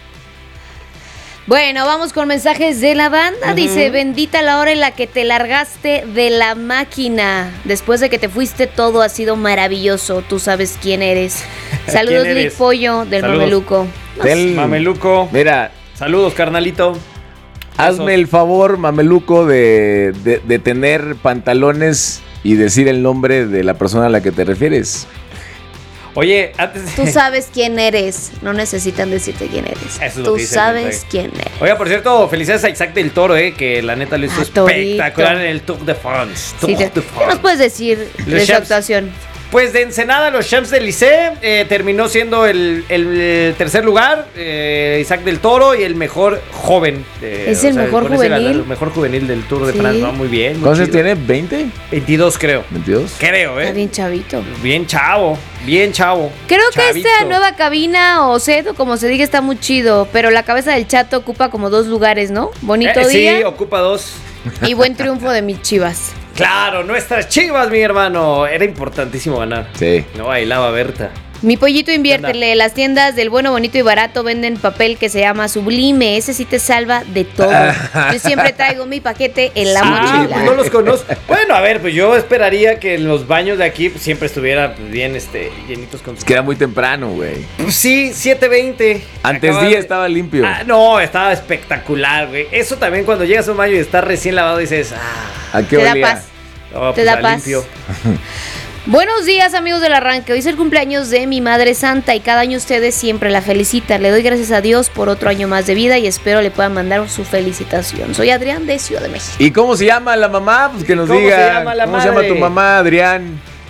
Speaker 3: Bueno, vamos con mensajes de la banda. Dice, bendita la hora en la que te largaste de la máquina. Después de que te fuiste, todo ha sido maravilloso. Tú sabes quién eres. Saludos,
Speaker 1: ¿Quién eres?
Speaker 3: Lick Pollo, del Mameluco.
Speaker 2: Del
Speaker 1: Mameluco.
Speaker 2: Mira,
Speaker 1: saludos, carnalito.
Speaker 2: Hazme el favor, Mameluco, de tener pantalones y decir el nombre de la persona a la que te refieres.
Speaker 1: Oye, antes
Speaker 3: Tú sabes quién eres. No necesitan decirte quién eres.
Speaker 1: Eso es lo
Speaker 3: Tú
Speaker 1: que dice
Speaker 3: sabes quién eres.
Speaker 1: Oiga, por cierto, felicidades a Isaac del Toro, que la neta lo hizo espectacular en el Tour de France.
Speaker 3: ¿Qué nos puedes decir de su actuación?
Speaker 1: Pues de Ensenada, los Champs del Licey, terminó siendo el tercer lugar, Isaac del Toro, y el mejor joven.
Speaker 3: ¿Es el mejor juvenil?
Speaker 1: El mejor juvenil del Tour de France, ¿no? Muy bien.
Speaker 2: ¿Cuántos tiene? ¿20?
Speaker 1: 22, creo.
Speaker 2: ¿22?
Speaker 1: Creo,
Speaker 3: Está bien chavito.
Speaker 1: Bien chavo.
Speaker 3: Creo que esta nueva cabina o set, o como se diga, está muy chido, pero la cabeza del Chato ocupa como 2 lugares, ¿no? Bonito día.
Speaker 1: Sí, ocupa 2.
Speaker 3: Y buen triunfo de mis Chivas.
Speaker 1: Claro, nuestras Chivas, mi hermano. Era importantísimo ganar.
Speaker 2: Sí.
Speaker 1: No bailaba Berta.
Speaker 3: Mi pollito, inviértele. Las tiendas del bueno, bonito y barato venden papel que se llama Sublime. Ese sí te salva de todo. Yo siempre traigo mi paquete en la mochila.
Speaker 1: Pues no los conozco. Bueno, a ver, pues yo esperaría que en los baños de aquí pues, siempre estuviera pues, bien llenitos con...
Speaker 2: Es que era muy temprano, güey.
Speaker 1: Pues sí, 7:20.
Speaker 2: Antes día estaba limpio.
Speaker 1: No, estaba espectacular, güey. Eso también cuando llegas a un baño y está recién lavado dices...
Speaker 2: ¿A qué
Speaker 3: olía?
Speaker 2: Te
Speaker 3: da paz.
Speaker 1: No,
Speaker 3: te
Speaker 1: pues,
Speaker 3: da paz.
Speaker 1: Limpio.
Speaker 3: Buenos días, amigos del arranque. Hoy es el cumpleaños de mi Madre Santa y cada año ustedes siempre la felicitan. Le doy gracias a Dios por otro año más de vida y espero le puedan mandar su felicitación. Soy Adrián de Ciudad de México.
Speaker 2: ¿Y cómo se llama la mamá? Pues que nos diga.
Speaker 1: ¿Cómo se llama la madre?
Speaker 2: ¿Cómo se llama tu mamá, Adrián?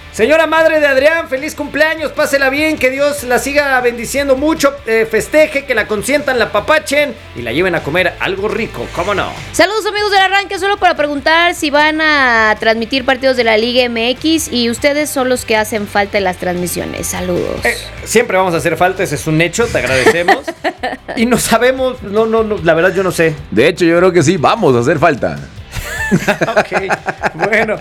Speaker 1: Señora madre de Adrián, feliz cumpleaños, pásela bien, que Dios la siga bendiciendo mucho, festeje, que la consientan, la papachen y la lleven a comer algo rico, ¿cómo no?
Speaker 3: Saludos amigos del arranque, solo para preguntar si van a transmitir partidos de la Liga MX y ustedes son los que hacen falta en las transmisiones. Saludos.
Speaker 1: Siempre vamos a hacer falta, ese es un hecho, te agradecemos. Y no sabemos, no, la verdad yo no sé.
Speaker 2: De hecho, yo creo que sí, vamos a hacer falta.
Speaker 1: Ok, bueno,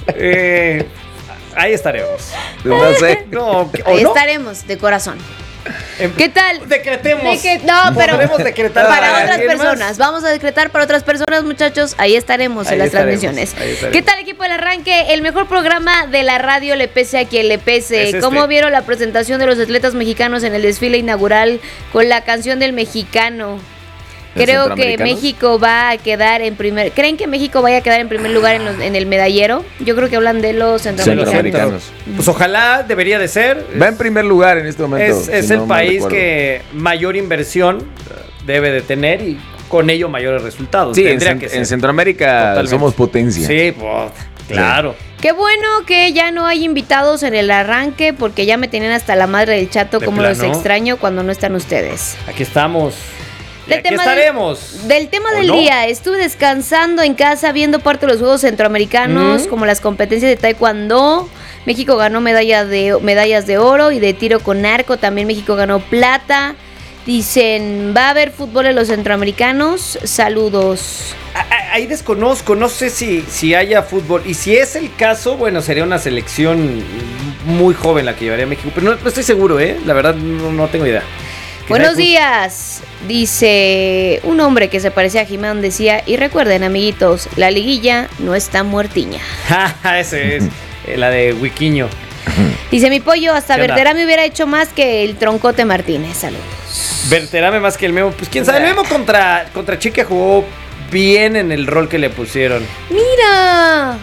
Speaker 1: ahí estaremos.
Speaker 2: No sé.
Speaker 3: Ahí estaremos, de corazón. ¿Qué tal?
Speaker 1: Decretemos.
Speaker 3: No, pero
Speaker 1: podemos decretar
Speaker 3: para otras personas. Vamos a decretar para otras personas, muchachos. Ahí estaremos en las transmisiones. ¿Qué tal, equipo del arranque? El mejor programa de la radio, le pese a quien le pese. ¿Cómo vieron la presentación de los atletas mexicanos en el desfile inaugural con la canción del mexicano? Creo que México va a quedar en primer. ¿Creen que México vaya a quedar en primer lugar en el medallero? Yo creo que hablan de los centroamericanos.
Speaker 1: Pues ojalá, debería de ser.
Speaker 2: Va en primer lugar en este momento.
Speaker 1: Es el país que mayor inversión debe de tener y con ello mayores resultados.
Speaker 2: Sí, en Centroamérica totalmente somos potencia.
Speaker 1: Sí, pues, claro.
Speaker 3: Sí. Qué bueno que ya no hay invitados en el arranque porque ya me tenían hasta la madre del chato, como los extraño cuando no están ustedes.
Speaker 1: Aquí estamos. Aquí estaremos.
Speaker 3: Del tema del día, estuve descansando en casa viendo parte de los Juegos Centroamericanos, como las competencias de taekwondo. México ganó medallas de oro y de tiro con arco, también México ganó plata. Dicen, ¿va a haber fútbol en los centroamericanos? Saludos.
Speaker 1: Ahí desconozco, no sé si haya fútbol. Y si es el caso, bueno, sería una selección muy joven la que llevaría a México. Pero no estoy seguro, la verdad no tengo idea.
Speaker 3: Buenos días, dice un hombre que se parecía a Jimán, decía, y recuerden amiguitos, la liguilla no está muertiña.
Speaker 1: Ese es la de Wiquiño.
Speaker 3: Dice mi pollo, hasta Verterame hubiera hecho más que el Troncote Martínez, saludos.
Speaker 1: Verterame más que el Memo, pues quién sabe, el Memo contra Chica jugó bien en el rol que le pusieron.
Speaker 3: ¡Mira!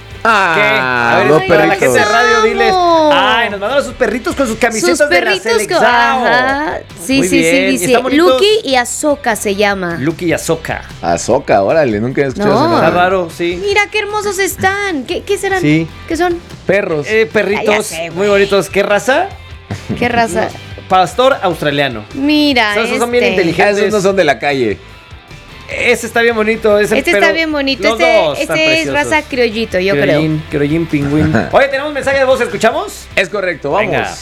Speaker 1: A ver, para la gente de radio, diles. Nos mandaron a sus perritos con sus camisetas de la selección.
Speaker 3: Ajá. Sí, dice Lucky y Azoka se llama.
Speaker 1: Lucky y Azoka.
Speaker 2: Azoka, órale, nunca he escuchado eso.
Speaker 1: Está raro, sí.
Speaker 3: Mira qué hermosos están. ¿Qué serán?
Speaker 1: Sí.
Speaker 3: ¿Qué son?
Speaker 2: Perros.
Speaker 1: Perritos muy bonitos. ¿Qué raza?
Speaker 3: ¿Qué raza?
Speaker 1: Pastor australiano.
Speaker 3: Mira,
Speaker 1: esos son bien inteligentes.
Speaker 2: Esos no son de la calle.
Speaker 1: Ese está bien bonito.
Speaker 3: Este está bien bonito. Este es raza criollito, yo creo.
Speaker 1: Criollín pingüín. Oye, tenemos mensaje de voz, ¿escuchamos?
Speaker 2: Es correcto, vamos.
Speaker 1: Venga.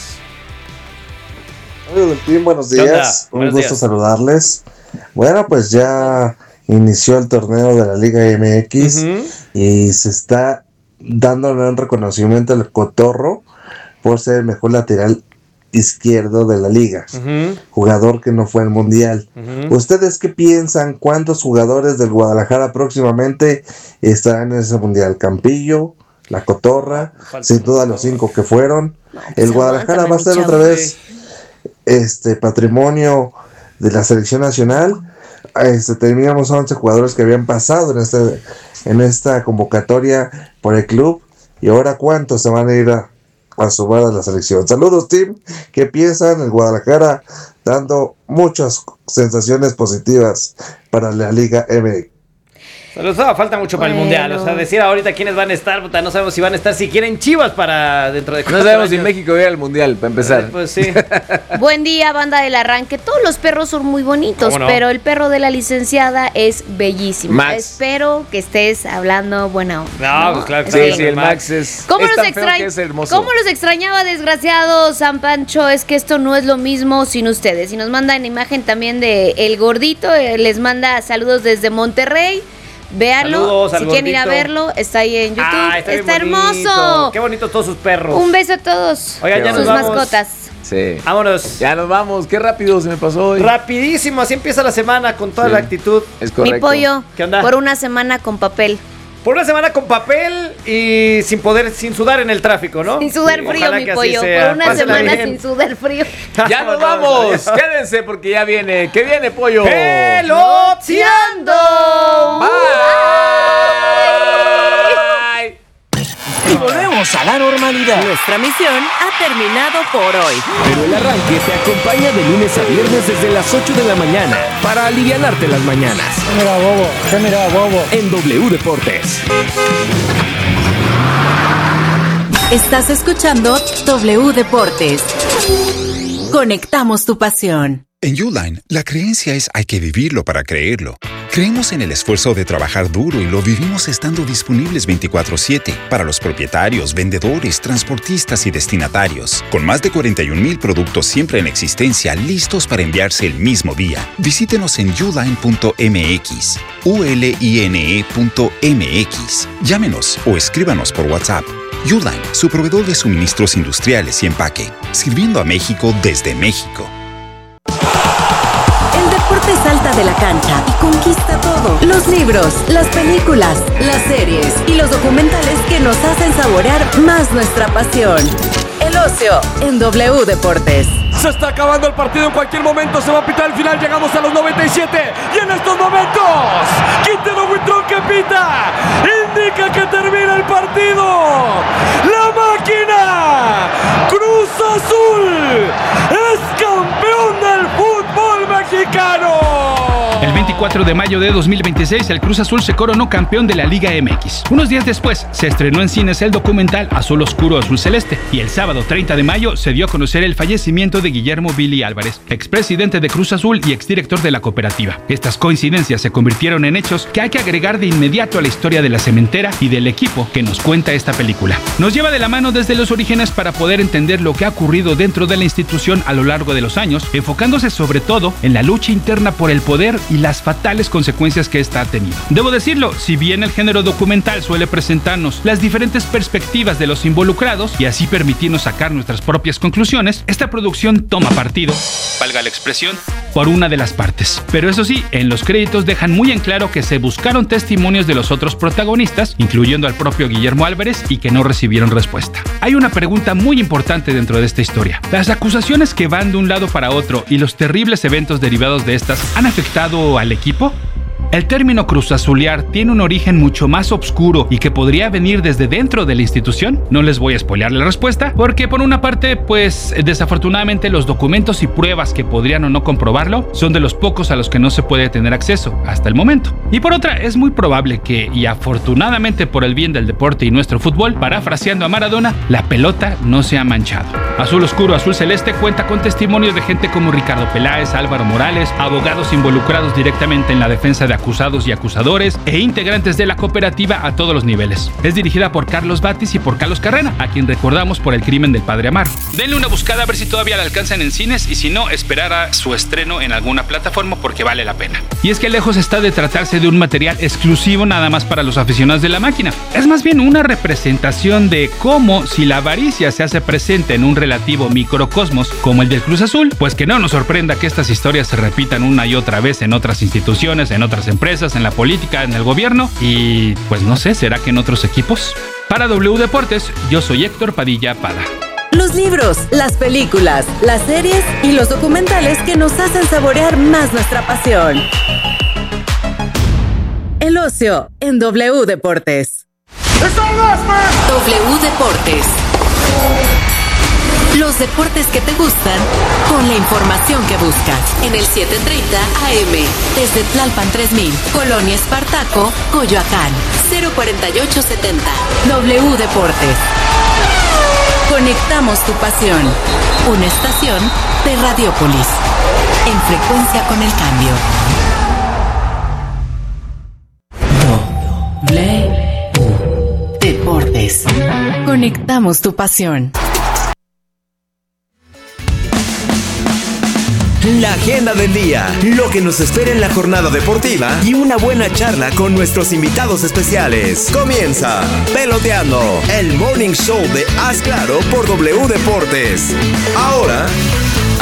Speaker 8: Hola del team, buenos días. Un gusto saludarles. Bueno, pues ya inició el torneo de la Liga MX y se está dándole un reconocimiento al Cotorro por ser el mejor lateral izquierdo de la liga, jugador que no fue al mundial. ¿Ustedes qué piensan? ¿Cuántos jugadores del Guadalajara próximamente estarán en ese mundial? Campillo, La Cotorra, sin duda los 5 que fueron. El Guadalajara va a ser otra vez patrimonio de la selección nacional. Teníamos 11 jugadores que habían pasado en esta convocatoria por el club, y ahora ¿cuántos se van a ir a sumar a la selección? Saludos, team. ¿Qué piensan? El Guadalajara dando muchas sensaciones positivas para la Liga MX.
Speaker 1: Falta mucho para el mundial. O sea, decir ahorita quiénes van a estar, no sabemos si van a estar siquiera en Chivas para dentro de 4
Speaker 2: No sabemos
Speaker 1: años.
Speaker 2: si México va al mundial, para empezar.
Speaker 1: Pues sí.
Speaker 3: Buen día, banda del arranque. Todos los perros son muy bonitos, pero el perro de la licenciada es bellísimo.
Speaker 2: Max.
Speaker 3: Espero que estés hablando buena onda.
Speaker 1: No, pues claro que
Speaker 2: sí, el Max es
Speaker 3: ¿Cómo
Speaker 2: tan
Speaker 3: los
Speaker 2: feo que es hermoso.
Speaker 3: ¿Cómo los extrañaba, desgraciado San Pancho? Es que esto no es lo mismo sin ustedes. Y nos mandan imagen también de El Gordito, les manda saludos desde Monterrey. Véanlo, si quieren ir a verlo, está ahí en YouTube. Está hermoso.
Speaker 1: Qué bonito todos sus perros.
Speaker 3: Un beso a todos.
Speaker 1: Oigan, ya
Speaker 3: sus
Speaker 1: nos vamos.
Speaker 3: mascotas.
Speaker 2: Sí.
Speaker 1: Vámonos.
Speaker 2: Ya nos vamos. Qué rápido se me pasó hoy.
Speaker 1: Rapidísimo, así empieza la semana con toda la actitud.
Speaker 2: Es correcto.
Speaker 3: Mi pollo,
Speaker 1: ¿Qué onda?
Speaker 3: por una semana con papel.
Speaker 1: Por una semana con papel y sin sudar en el tráfico, ¿no?
Speaker 3: Sin sudar frío,
Speaker 1: Ojalá
Speaker 3: mi
Speaker 1: que así
Speaker 3: pollo.
Speaker 1: sea.
Speaker 3: Por una
Speaker 1: Pásela
Speaker 3: semana
Speaker 1: bien.
Speaker 3: sin sudar frío.
Speaker 2: Ya nos vamos. Quédense porque ya viene. ¿Qué viene, pollo?
Speaker 1: ¡Peloteando!
Speaker 2: Bye.
Speaker 4: Y volvemos a la normalidad.
Speaker 7: Nuestra misión ha terminado por hoy.
Speaker 4: Pero el arranque te acompaña de lunes a viernes desde las 8 de la mañana para alivianarte las mañanas.
Speaker 12: Mira, bobo.
Speaker 4: En W Deportes.
Speaker 5: Estás escuchando W Deportes. Conectamos tu pasión.
Speaker 9: En Uline, la creencia es hay que vivirlo para creerlo. Creemos en el esfuerzo de trabajar duro y lo vivimos estando disponibles 24/7 para los propietarios, vendedores, transportistas y destinatarios. Con más de 41,000 productos siempre en existencia listos para enviarse el mismo día. Visítenos en uline.mx, uline.mx. Llámenos o escríbanos por WhatsApp. Uline, su proveedor de suministros industriales y empaque, sirviendo a México desde México.
Speaker 5: El deporte salta de la cancha y conquista todo. Los libros, las películas, las series y los documentales que nos hacen saborear más nuestra pasión. El ocio en W Deportes.
Speaker 11: Se está acabando el partido, en cualquier momento se va a pitar el final, llegamos a los 97 y en estos momentos Quintero Buitrón que pita indica que termina el partido. La máquina Cruz Azul es campeón del fútbol mexicano.
Speaker 15: El 24 de mayo de 2026, el Cruz Azul se coronó campeón de la Liga MX. Unos días después, se estrenó en cines el documental Azul Oscuro, Azul Celeste. Y el sábado 30 de mayo se dio a conocer el fallecimiento de Guillermo Billy Álvarez, expresidente de Cruz Azul y exdirector de la cooperativa. Estas coincidencias se convirtieron en hechos que hay que agregar de inmediato a la historia de la cementera y del equipo que nos cuenta esta película. Nos lleva de la mano desde los orígenes para poder entender lo que ha ocurrido dentro de la institución a lo largo de los años, enfocándose sobre todo en la lucha interna por el poder y las fatales consecuencias que esta ha tenido. Debo decirlo, si bien el género documental suele presentarnos las diferentes perspectivas de los involucrados y así permitirnos sacar nuestras propias conclusiones, esta producción toma partido, valga la expresión, por una de las partes. Pero eso sí, en los créditos dejan muy en claro que se buscaron testimonios de los otros protagonistas, incluyendo al propio Guillermo Álvarez, y que no recibieron respuesta. Hay una pregunta muy importante dentro de esta historia. ¿Las acusaciones que van de un lado para otro y los terribles eventos derivados de estas han afectado al equipo? El término cruzazulear tiene un origen mucho más oscuro y que podría venir desde dentro de la institución. No les voy a spoilear la respuesta, porque por una parte, pues desafortunadamente los documentos y pruebas que podrían o no comprobarlo son de los pocos a los que no se puede tener acceso hasta el momento. Y por otra, es muy probable que, y afortunadamente por el bien del deporte y nuestro fútbol, parafraseando a Maradona, la pelota no se ha manchado. Azul Oscuro, Azul Celeste cuenta con testimonios de gente como Ricardo Peláez, Álvaro Morales, abogados involucrados directamente en la defensa de acusados y acusadores e integrantes de la cooperativa a todos los niveles. Es dirigida por Carlos Batis y por Carlos Carrera, a quien recordamos por El crimen del padre Amaro. Denle una buscada a ver si todavía la alcanzan en cines y si no, esperar a su estreno en alguna plataforma porque vale la pena. Y es que lejos está de tratarse de un material exclusivo nada más para los aficionados de la máquina. Es más bien una representación de cómo, si la avaricia se hace presente en un relativo microcosmos como el del Cruz Azul, pues que no nos sorprenda que estas historias se repitan una y otra vez en otras instituciones, en otras empresas, en la política, en el gobierno y pues no sé, ¿será que en otros equipos? Para W Deportes, yo soy Héctor Padilla Pada.
Speaker 5: Los libros, las películas, las series y los documentales que nos hacen saborear más nuestra pasión. El ocio en W Deportes. W Deportes. Los deportes que te gustan con la información que buscas. En el 730 AM, desde Tlalpan 3000, Colonia Espartaco, Coyoacán, 04870. W Deportes. Conectamos tu pasión. Una estación de Radiópolis. En frecuencia con el cambio. W Deportes. Conectamos tu pasión.
Speaker 6: La agenda del día, lo que nos espera en la jornada deportiva y una buena charla con nuestros invitados especiales. Comienza Peloteando, el morning show de Haz Claro por W Deportes. Ahora,